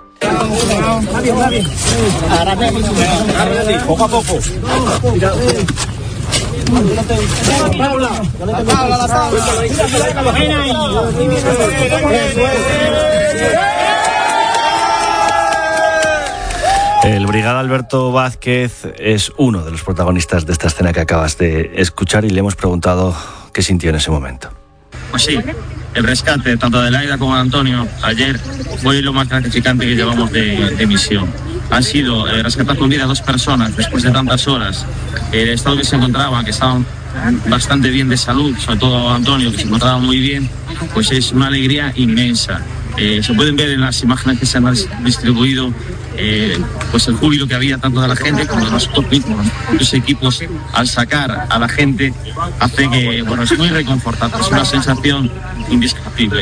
Poco a poco. El brigada Alberto Vázquez es uno de los protagonistas de esta escena que acabas de escuchar y le hemos preguntado qué sintió en ese momento. Pues sí, el rescate tanto de Laida como de Antonio ayer fue lo más gratificante que llevamos de, de misión. Han sido eh, rescatar con vida a dos personas después de tantas horas. El estado que se encontraban, que estaban bastante bien de salud, sobre todo Antonio, que se encontraba muy bien, pues es una alegría inmensa. Eh, se pueden ver en las imágenes que se han distribuido eh, pues el júbilo que había tanto de la gente como de nosotros mismos. Los equipos, al sacar a la gente, hace que, bueno, es muy reconfortante, es una sensación indescriptible.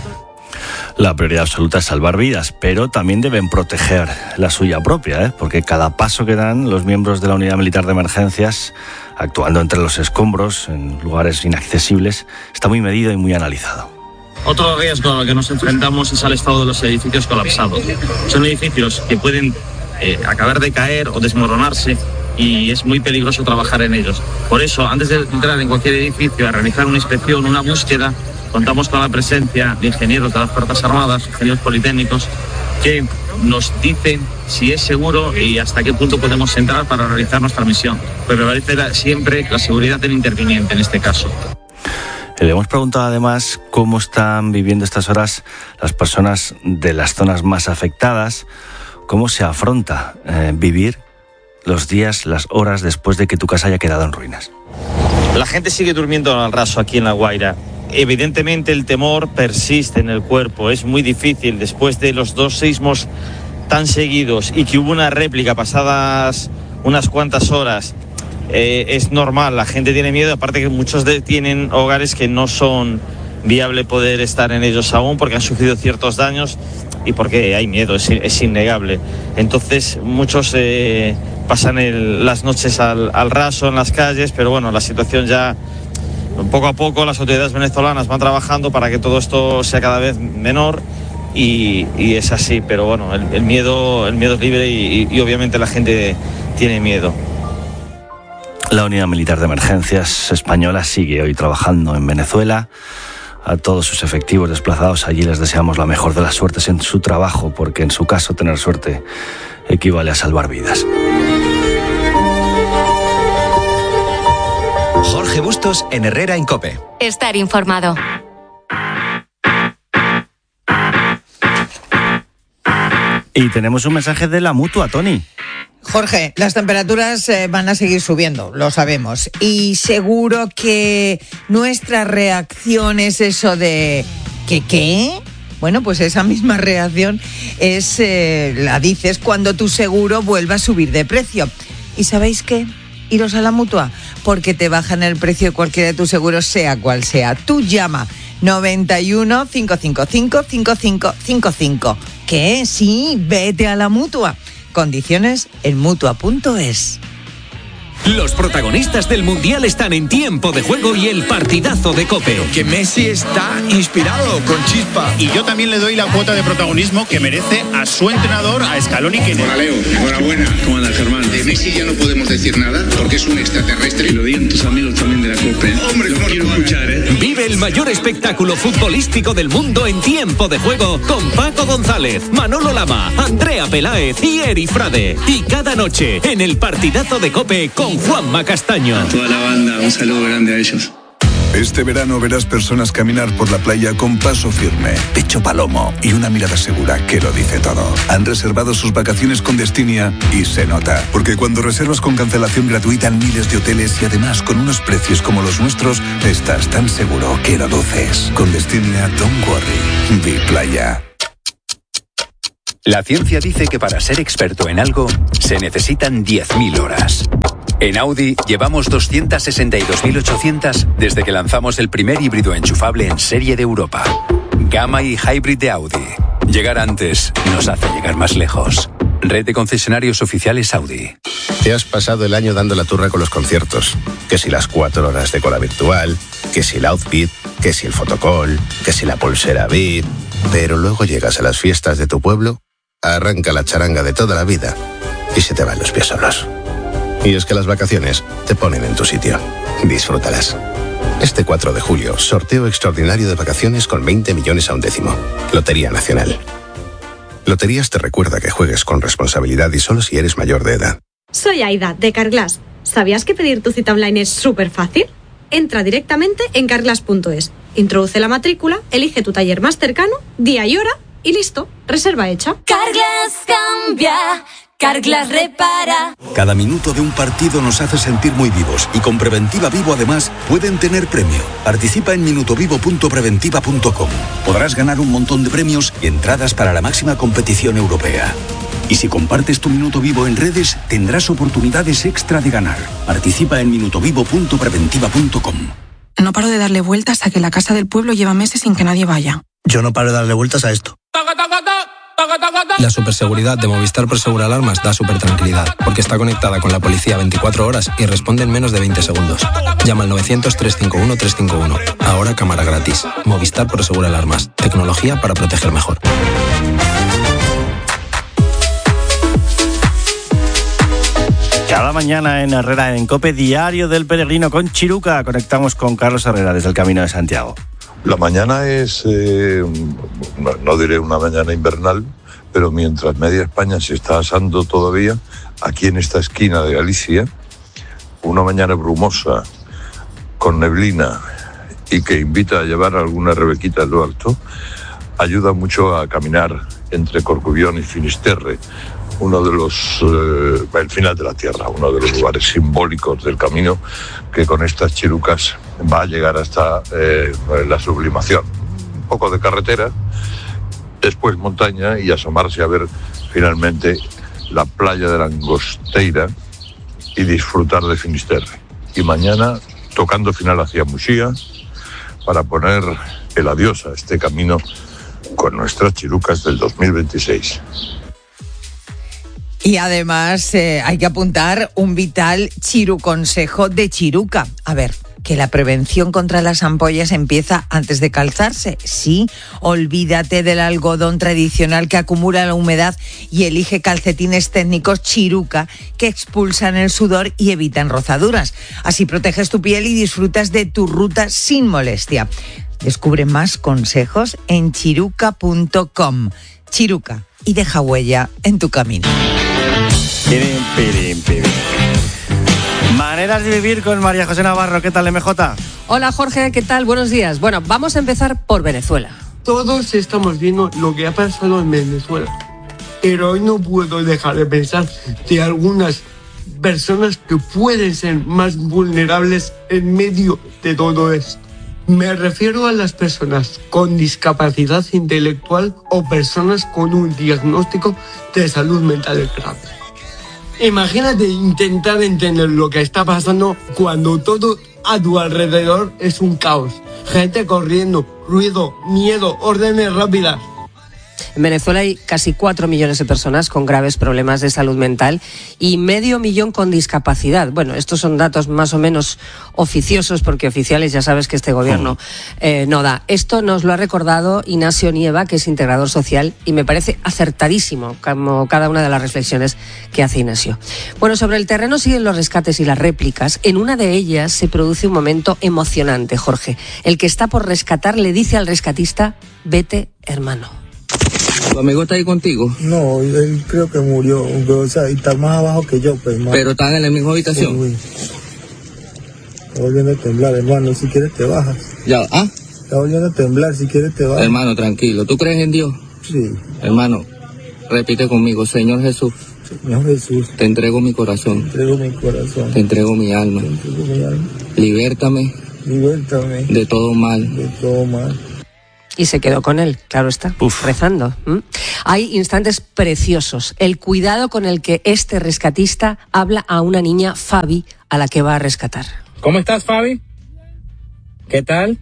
La prioridad absoluta es salvar vidas, pero también deben proteger la suya propia, ¿eh? Porque cada paso que dan los miembros de la Unidad Militar de Emergencias, actuando entre los escombros, en lugares inaccesibles, está muy medido y muy analizado. Otro riesgo al que nos enfrentamos es al estado de los edificios colapsados. Son edificios que pueden eh, acabar de caer o desmoronarse y es muy peligroso trabajar en ellos. Por eso, antes de entrar en cualquier edificio a realizar una inspección, una búsqueda, contamos con la presencia de ingenieros de las Fuerzas Armadas, ingenieros politécnicos, que nos dicen si es seguro y hasta qué punto podemos entrar para realizar nuestra misión. Pero prevalece siempre la seguridad del interviniente en este caso. Le hemos preguntado además cómo están viviendo estas horas las personas de las zonas más afectadas, cómo se afronta eh, vivir los días, las horas después de que tu casa haya quedado en ruinas. La gente sigue durmiendo al raso aquí en La Guaira. Evidentemente el temor persiste en el cuerpo, es muy difícil después de los dos sismos tan seguidos y que hubo una réplica pasadas unas cuantas horas. Eh, es normal, la gente tiene miedo, aparte que muchos de, tienen hogares que no son viable poder estar en ellos aún porque han sufrido ciertos daños y porque hay miedo, es, es innegable. Entonces muchos eh, pasan el, las noches al, al raso en las calles, pero bueno, la situación ya poco a poco las autoridades venezolanas van trabajando para que todo esto sea cada vez menor y, y es así, pero bueno, el, el miedo el miedo es libre y, y, y obviamente la gente tiene miedo. La Unidad Militar de Emergencias española sigue hoy trabajando en Venezuela. A todos sus efectivos desplazados allí les deseamos la mejor de las suertes en su trabajo, porque en su caso tener suerte equivale a salvar vidas. Jorge Bustos en Herrera en COPE. Estar informado. Y tenemos un mensaje de la Mutua, Tony. Jorge, las temperaturas eh, van a seguir subiendo, lo sabemos. Y seguro que nuestra reacción es eso de... ¿Qué qué? Bueno, pues esa misma reacción es eh, la dices cuando tu seguro vuelva a subir de precio. ¿Y sabéis qué? Iros a la Mutua, porque te bajan el precio de cualquiera de tus seguros, sea cual sea. Tú llama noventa y uno, cinco cinco cinco, cinco cinco cinco cinco. ¿Qué? Sí, vete a la Mutua. Condiciones en mutua punto es. Los protagonistas del Mundial están en Tiempo de Juego y el partidazo de COPE. Que Messi está inspirado, con chispa. Y yo también le doy la cuota de protagonismo que merece a su entrenador, a Scaloni. Que... Hola, Leo. Enhorabuena. ¿Cómo anda, Germán? De Messi ya no podemos decir nada porque es un extraterrestre. Y lo digan tus amigos también de la COPE. Hombre, lo quiero escuchar, ¿eh? Vive el mayor espectáculo futbolístico del mundo en Tiempo de Juego con Paco González, Manolo Lama, Andrea Peláez y Eri Frade. Y cada noche en el partidazo de COPE con Juanma Castaño. A toda la banda, un saludo grande a ellos. Este verano verás personas caminar por la playa con paso firme, pecho palomo y una mirada segura que lo dice todo. Han reservado sus vacaciones con Destinia y se nota, porque cuando reservas con cancelación gratuita en miles de hoteles y además con unos precios como los nuestros, estás tan seguro que lo luces. Con Destinia, don't worry, vi playa. La ciencia dice que para ser experto en algo se necesitan diez mil horas. En Audi llevamos doscientas sesenta y dos mil ochocientas desde que lanzamos el primer híbrido enchufable en serie de Europa. Gamma y Hybrid de Audi. Llegar antes nos hace llegar más lejos. Red de concesionarios oficiales Audi. Te has pasado el año dando la turra con los conciertos. Que si las cuatro horas de cola virtual, que si el outfit, que si el fotocall, que si la pulsera V I P. Pero luego llegas a las fiestas de tu pueblo, arranca la charanga de toda la vida y se te van los pies solos. Y es que las vacaciones te ponen en tu sitio. Disfrútalas. Este cuatro de julio, sorteo extraordinario de vacaciones con veinte millones a un décimo. Lotería Nacional. Loterías te recuerda que juegues con responsabilidad y solo si eres mayor de edad. Soy Aida, de Carglass. ¿Sabías que pedir tu cita online es súper fácil? Entra directamente en carglass punto es. Introduce la matrícula, elige tu taller más cercano, día y hora y listo. Reserva hecha. Carglass cambia. Carglass repara. Cada minuto de un partido nos hace sentir muy vivos y con Preventiva Vivo además pueden tener premio. Participa en minutovivo punto preventiva punto com. Podrás ganar un montón de premios y entradas para la máxima competición europea. Y si compartes tu minuto vivo en redes, tendrás oportunidades extra de ganar. Participa en minutovivo punto preventiva punto com. No paro de darle vueltas a que la casa del pueblo lleva meses sin que nadie vaya. Yo no paro de darle vueltas a esto. La superseguridad de Movistar Prosegur Alarmas da súper tranquilidad, porque está conectada con la policía veinticuatro horas y responde en menos de veinte segundos. Llama al novecientos, trescientos cincuenta y uno, trescientos cincuenta y uno. Ahora cámara gratis. Movistar Prosegur Alarmas. Tecnología para proteger mejor. Cada mañana en Herrera en COPE, Diario del Peregrino con Chiruca. Conectamos con Carlos Herrera desde el Camino de Santiago. La mañana es, eh, no, no diré una mañana invernal, pero mientras media España se está asando todavía, aquí en esta esquina de Galicia, una mañana brumosa, con neblina y que invita a llevar alguna rebequita en lo alto, ayuda mucho a caminar entre Corcubión y Finisterre, uno de los, eh, el final de la tierra, uno de los lugares simbólicos del camino que con estas chirucas va a llegar hasta eh, la sublimación. Un poco de carretera, después montaña y asomarse a ver finalmente la playa de la Angosteira y disfrutar de Finisterre. Y mañana tocando final hacia Muxía para poner el adiós a este camino con nuestras chirucas del dos mil veintiséis. Y además eh, hay que apuntar un vital chiruconsejo de Chiruca. A ver, que la prevención contra las ampollas empieza antes de calzarse. Sí, olvídate del algodón tradicional que acumula la humedad y elige calcetines técnicos Chiruca que expulsan el sudor y evitan rozaduras. Así proteges tu piel y disfrutas de tu ruta sin molestia. Descubre más consejos en chiruca punto com. Chiruca, y deja huella en tu camino. Pirim, pirim, pirim. Maneras de vivir con María José Navarro. ¿Qué tal, M J? Hola, Jorge, ¿qué tal? Buenos días. Bueno, vamos a empezar por Venezuela. Todos estamos viendo lo que ha pasado en Venezuela. Pero hoy no puedo dejar de pensar de algunas personas que pueden ser más vulnerables en medio de todo esto. Me refiero a las personas con discapacidad intelectual o personas con un diagnóstico de salud mental grave. Imagínate intentar entender lo que está pasando cuando todo a tu alrededor es un caos. Gente corriendo, ruido, miedo, órdenes rápidas. En Venezuela hay casi cuatro millones de personas con graves problemas de salud mental y medio millón con discapacidad. Bueno, estos son datos más o menos oficiosos porque oficiales ya sabes que este gobierno eh, no da. Esto nos lo ha recordado Ignacio Nieva, que es integrador social, y me parece acertadísimo como cada una de las reflexiones que hace Ignacio. Bueno, sobre el terreno siguen los rescates y las réplicas. En una de ellas se produce un momento emocionante, Jorge. El que está por rescatar le dice al rescatista: vete, hermano. ¿Tu amigo está ahí contigo? No, él creo que murió, o sea, está más abajo que yo, pues, ¿Pero están en la misma habitación? Uy, uy. Está volviendo a temblar, hermano, si quieres te bajas. Ya, ¿ah? Está volviendo a temblar, si quieres te bajas. Hermano, tranquilo, ¿tú crees en Dios? Sí. Hermano, repite conmigo: Señor Jesús. Señor Jesús. Te entrego mi corazón. Te entrego mi corazón. Te entrego mi alma. Te entrego mi alma. Libértame. Libértame. De todo mal. De todo mal. Y se quedó con él, claro está, Uf. rezando. ¿Mm? Hay instantes preciosos. El cuidado con el que este rescatista habla a una niña, Fabi, a la que va a rescatar. ¿Cómo estás, Fabi? ¿Qué tal?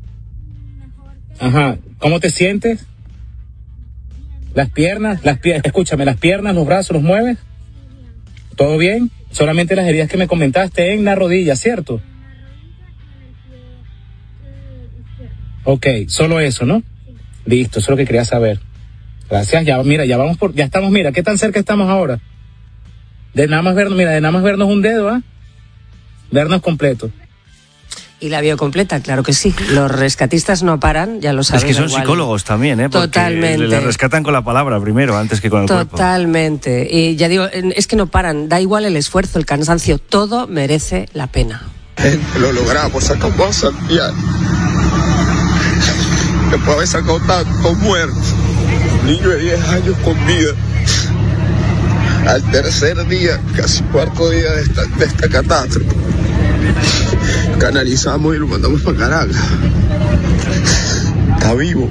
Ajá. ¿Cómo te sientes? Las piernas, las piernas, escúchame, las piernas, los brazos, ¿los mueves? ¿Todo bien? Solamente las heridas que me comentaste en la rodilla, ¿cierto? Ok, solo eso, ¿no? Listo, eso es lo que quería saber. Gracias, ya, mira, ya vamos por, ya estamos, mira, ¿qué tan cerca estamos ahora? De nada más vernos, mira, de nada más vernos un dedo, ¿ah? ¿eh? Vernos completo. Y la vio completa, claro que sí. Los rescatistas no paran, ya lo saben. Es que son igual. Psicólogos también, ¿eh? Porque Totalmente. le rescatan con la palabra primero, antes que con el cuerpo. Totalmente. Y ya digo, es que no paran, da igual el esfuerzo, el cansancio, todo merece la pena. Lo logramos, sacamos a Santiago. Después de haber sacado tantos muertos, un niño de diez años con vida. Al tercer día, casi cuarto día de esta, de esta catástrofe, canalizamos y lo mandamos para Caracas. Está vivo.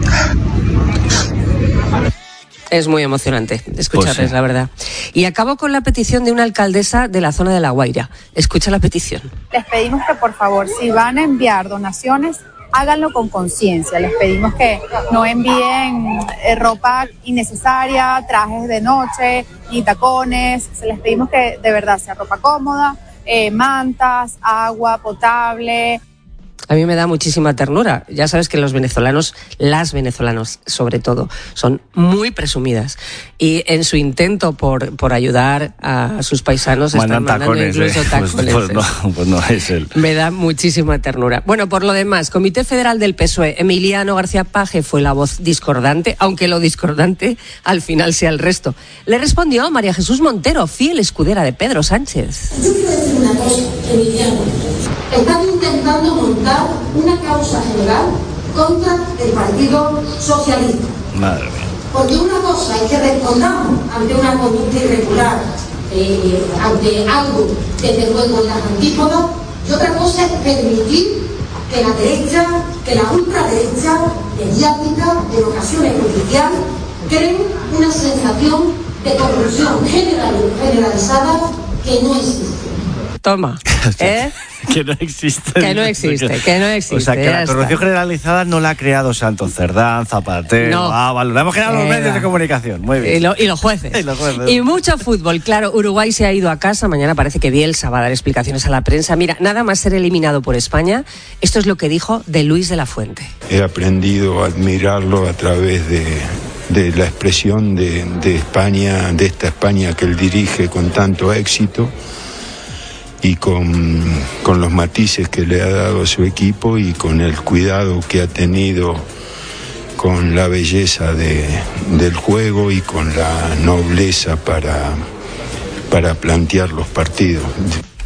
Es muy emocionante escucharles, pues sí. La verdad. Y acabo con la petición de una alcaldesa de la zona de La Guaira. Escucha la petición. Les pedimos que, por favor, si van a enviar donaciones, háganlo con conciencia. Les pedimos que no envíen eh, ropa innecesaria, trajes de noche, ni tacones. Se les pedimos que de verdad sea ropa cómoda, eh, mantas, agua potable. A mí me da muchísima ternura. Ya sabes que los venezolanos, las venezolanas sobre todo, son muy presumidas. Y en su intento por, por ayudar a sus paisanos mandan están mandando tacones, incluso eh. tacones. Pues, pues, no, pues no es él. Me da muchísima ternura. Bueno, por lo demás, Comité Federal del P S O E, Emiliano García Paje fue la voz discordante, aunque lo discordante al final sea el resto. Le respondió María Jesús Montero, fiel escudera de Pedro Sánchez. Yo quiero decir una cosa, Emiliano. Están intentando montar una causa general contra el Partido Socialista. Madre mía. Porque una cosa es que respondamos ante una conducta irregular, eh, ante algo desde luego en las antípodas, y otra cosa es permitir que la derecha, que la ultraderecha mediática, en ocasiones oficial, creen una sensación de corrupción general, generalizada que no existe. Toma, ¿eh? Que no existe. Que no existe, que no existe. O sea, que la corrupción está. generalizada no la ha creado Santos Cerdán, Zapatero, No. Ábalos. La hemos creado los Eh, medios de comunicación. Muy bien. Y, lo, y los jueces. Y los jueces. Y mucho fútbol. Claro, Uruguay se ha ido a casa. Mañana parece que Bielsa va a dar explicaciones a la prensa. Mira, nada más ser eliminado por España, esto es lo que dijo de Luis de la Fuente. He aprendido a admirarlo a través de, de la expresión de, de España, de esta España que él dirige con tanto éxito, y con, con los matices que le ha dado a su equipo y con el cuidado que ha tenido con la belleza de, del juego y con la nobleza para, para plantear los partidos.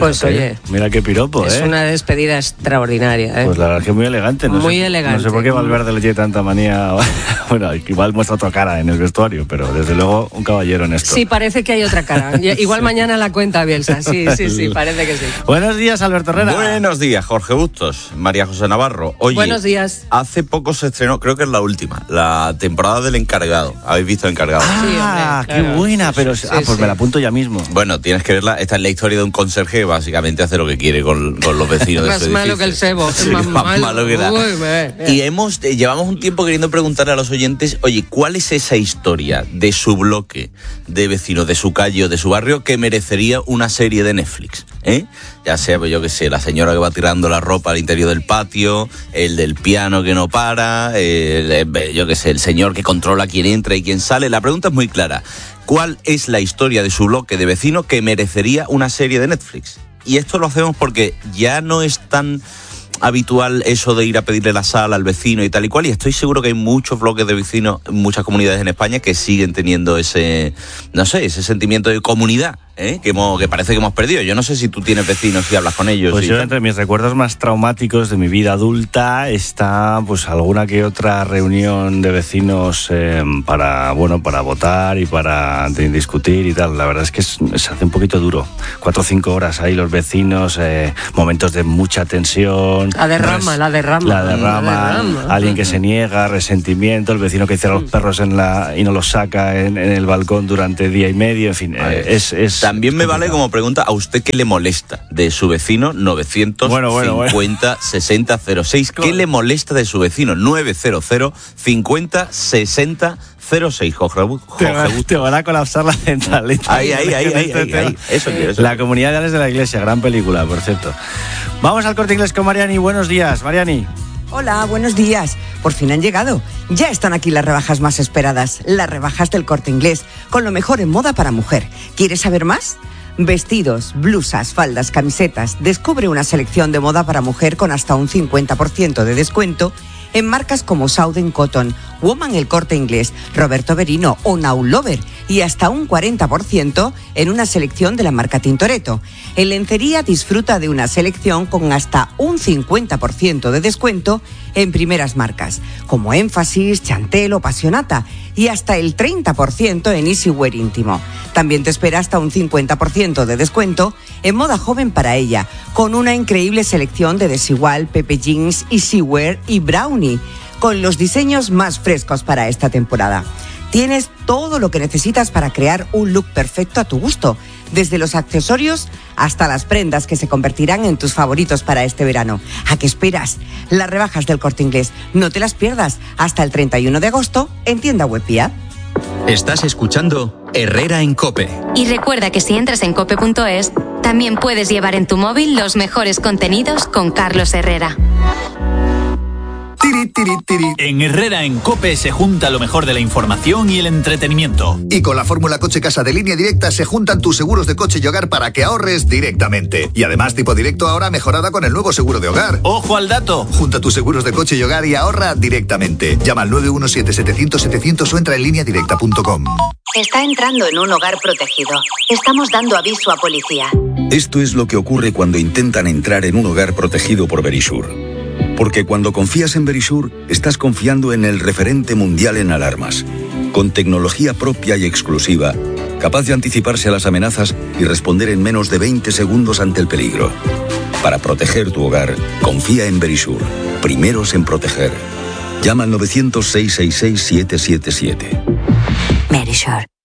Pues oye, mira qué piropo, es ¿eh? Es una despedida extraordinaria, ¿eh? Pues la verdad es que muy elegante. No muy sé, elegante. No sé por qué Valverde le tiene tanta manía. Bueno, igual muestra otra cara en el vestuario, pero desde luego un caballero en esto. Sí, parece que hay otra cara. Igual sí. Mañana la cuenta Bielsa. Sí, sí, sí, parece que sí. Buenos días, Alberto Herrera. Buenos días, Jorge Bustos, María José Navarro. Oye, buenos días. Hace poco se estrenó, creo que es la última, la temporada del Encargado. ¿Habéis visto El Encargado? Ah, sí, hombre, qué buena, sí, pero... Sí, ah, pues sí. Me la apunto ya mismo. Bueno, tienes que verla. Esta es la historia de un conserje que básicamente hace lo que quiere con, con los vecinos de su edificio. Más malo que el cebo. Sí, más, más malo. malo que nada. Uy, me, me. Y hemos, eh, llevamos un tiempo queriendo preguntarle a los oyentes, oye, ¿cuál es esa historia de su bloque, de vecinos, de su calle o de su barrio que merecería una serie de Netflix? ¿Eh? Ya sea, pues yo qué sé, la señora que va tirando la ropa al interior del patio, el del piano que no para, el, yo qué sé, el señor que controla quién entra y quién sale. La pregunta es muy clara. ¿Cuál es la historia de su bloque de vecinos que merecería una serie de Netflix? Y esto lo hacemos porque ya no es tan habitual eso de ir a pedirle la sal al vecino y tal y cual, y estoy seguro que hay muchos bloques de vecinos, muchas comunidades en España que siguen teniendo ese, no sé, ese sentimiento de comunidad, ¿eh? que, hemos, que parece que hemos perdido. Yo no sé si tú tienes vecinos y hablas con ellos. Pues y yo tal. Entre mis recuerdos más traumáticos de mi vida adulta está pues alguna que otra reunión de vecinos eh, para, bueno, para votar y para discutir y tal. La verdad es que es, se hace un poquito duro. Cuatro o cinco horas ahí los vecinos, eh, momentos de mucha tensión. La derrama, la derrama. La derrama, la derrama. Alguien que se niega, resentimiento, el vecino que cierra los perros en la y no los saca en, en el balcón durante día y medio, en fin, eh, es, es... También me vale como pregunta, ¿a usted qué le molesta de su vecino novecientos cincuenta bueno, bueno, bueno. sesenta cero seis? ¿Qué le molesta de su vecino novecientos cincuenta sesenta cero seis? Jorge, Jorge te, va, te van a colapsar la centralita. Ahí, ahí, ahí, ahí, ahí, ahí. Eso quiero, eso La Comunidad de Ales de la Iglesia, gran película, por cierto. Vamos al Corte Inglés con Mariani. Buenos días, Mariani. Hola, buenos días. Por fin han llegado. Ya están aquí las rebajas más esperadas, las rebajas del Corte Inglés, con lo mejor en moda para mujer. ¿Quieres saber más? Vestidos, blusas, faldas, camisetas. Descubre una selección de moda para mujer con hasta un cincuenta por ciento de descuento en marcas como Southern Cotton, Woman El Corte Inglés, Roberto Berino o Now Lover, y hasta un cuarenta por ciento en una selección de la marca Tintoretto. En lencería disfruta de una selección con hasta un cincuenta por ciento de descuento en primeras marcas, como Énfasis, Chantel o Passionata, y hasta el treinta por ciento en Easywear íntimo. También te espera hasta un cincuenta por ciento de descuento en moda joven para ella, con una increíble selección de Desigual, Pepe Jeans, Easywear y Brownie, con los diseños más frescos para esta temporada. Tienes todo lo que necesitas para crear un look perfecto a tu gusto, desde los accesorios hasta las prendas que se convertirán en tus favoritos para este verano. ¿A qué esperas? Las rebajas del Corte Inglés, no te las pierdas, hasta el treinta y uno de agosto en tienda web y app. Estás escuchando Herrera en COPE. Y recuerda que si entras en cope punto es, también puedes llevar en tu móvil los mejores contenidos con Carlos Herrera. Tiri, tiri, tiri. En Herrera en COPE se junta lo mejor de la información y el entretenimiento. Y con la fórmula Coche Casa de Línea Directa se juntan tus seguros de coche y hogar para que ahorres directamente. Y además Tipo Directo ahora mejorada con el nuevo seguro de hogar. ¡Ojo al dato! Junta tus seguros de coche y hogar y ahorra directamente. Llama al nueve uno siete, setecientos, setecientos o entra en línea directa punto com. Está entrando en un hogar protegido. Estamos dando aviso a policía. Esto es lo que ocurre cuando intentan entrar en un hogar protegido por Verisure. Porque cuando confías en Verisure, estás confiando en el referente mundial en alarmas, con tecnología propia y exclusiva, capaz de anticiparse a las amenazas y responder en menos de veinte segundos ante el peligro. Para proteger tu hogar, confía en Verisure. Primeros en proteger. Llama al novecientos, seiscientos sesenta y seis, siete siete siete. Verisure.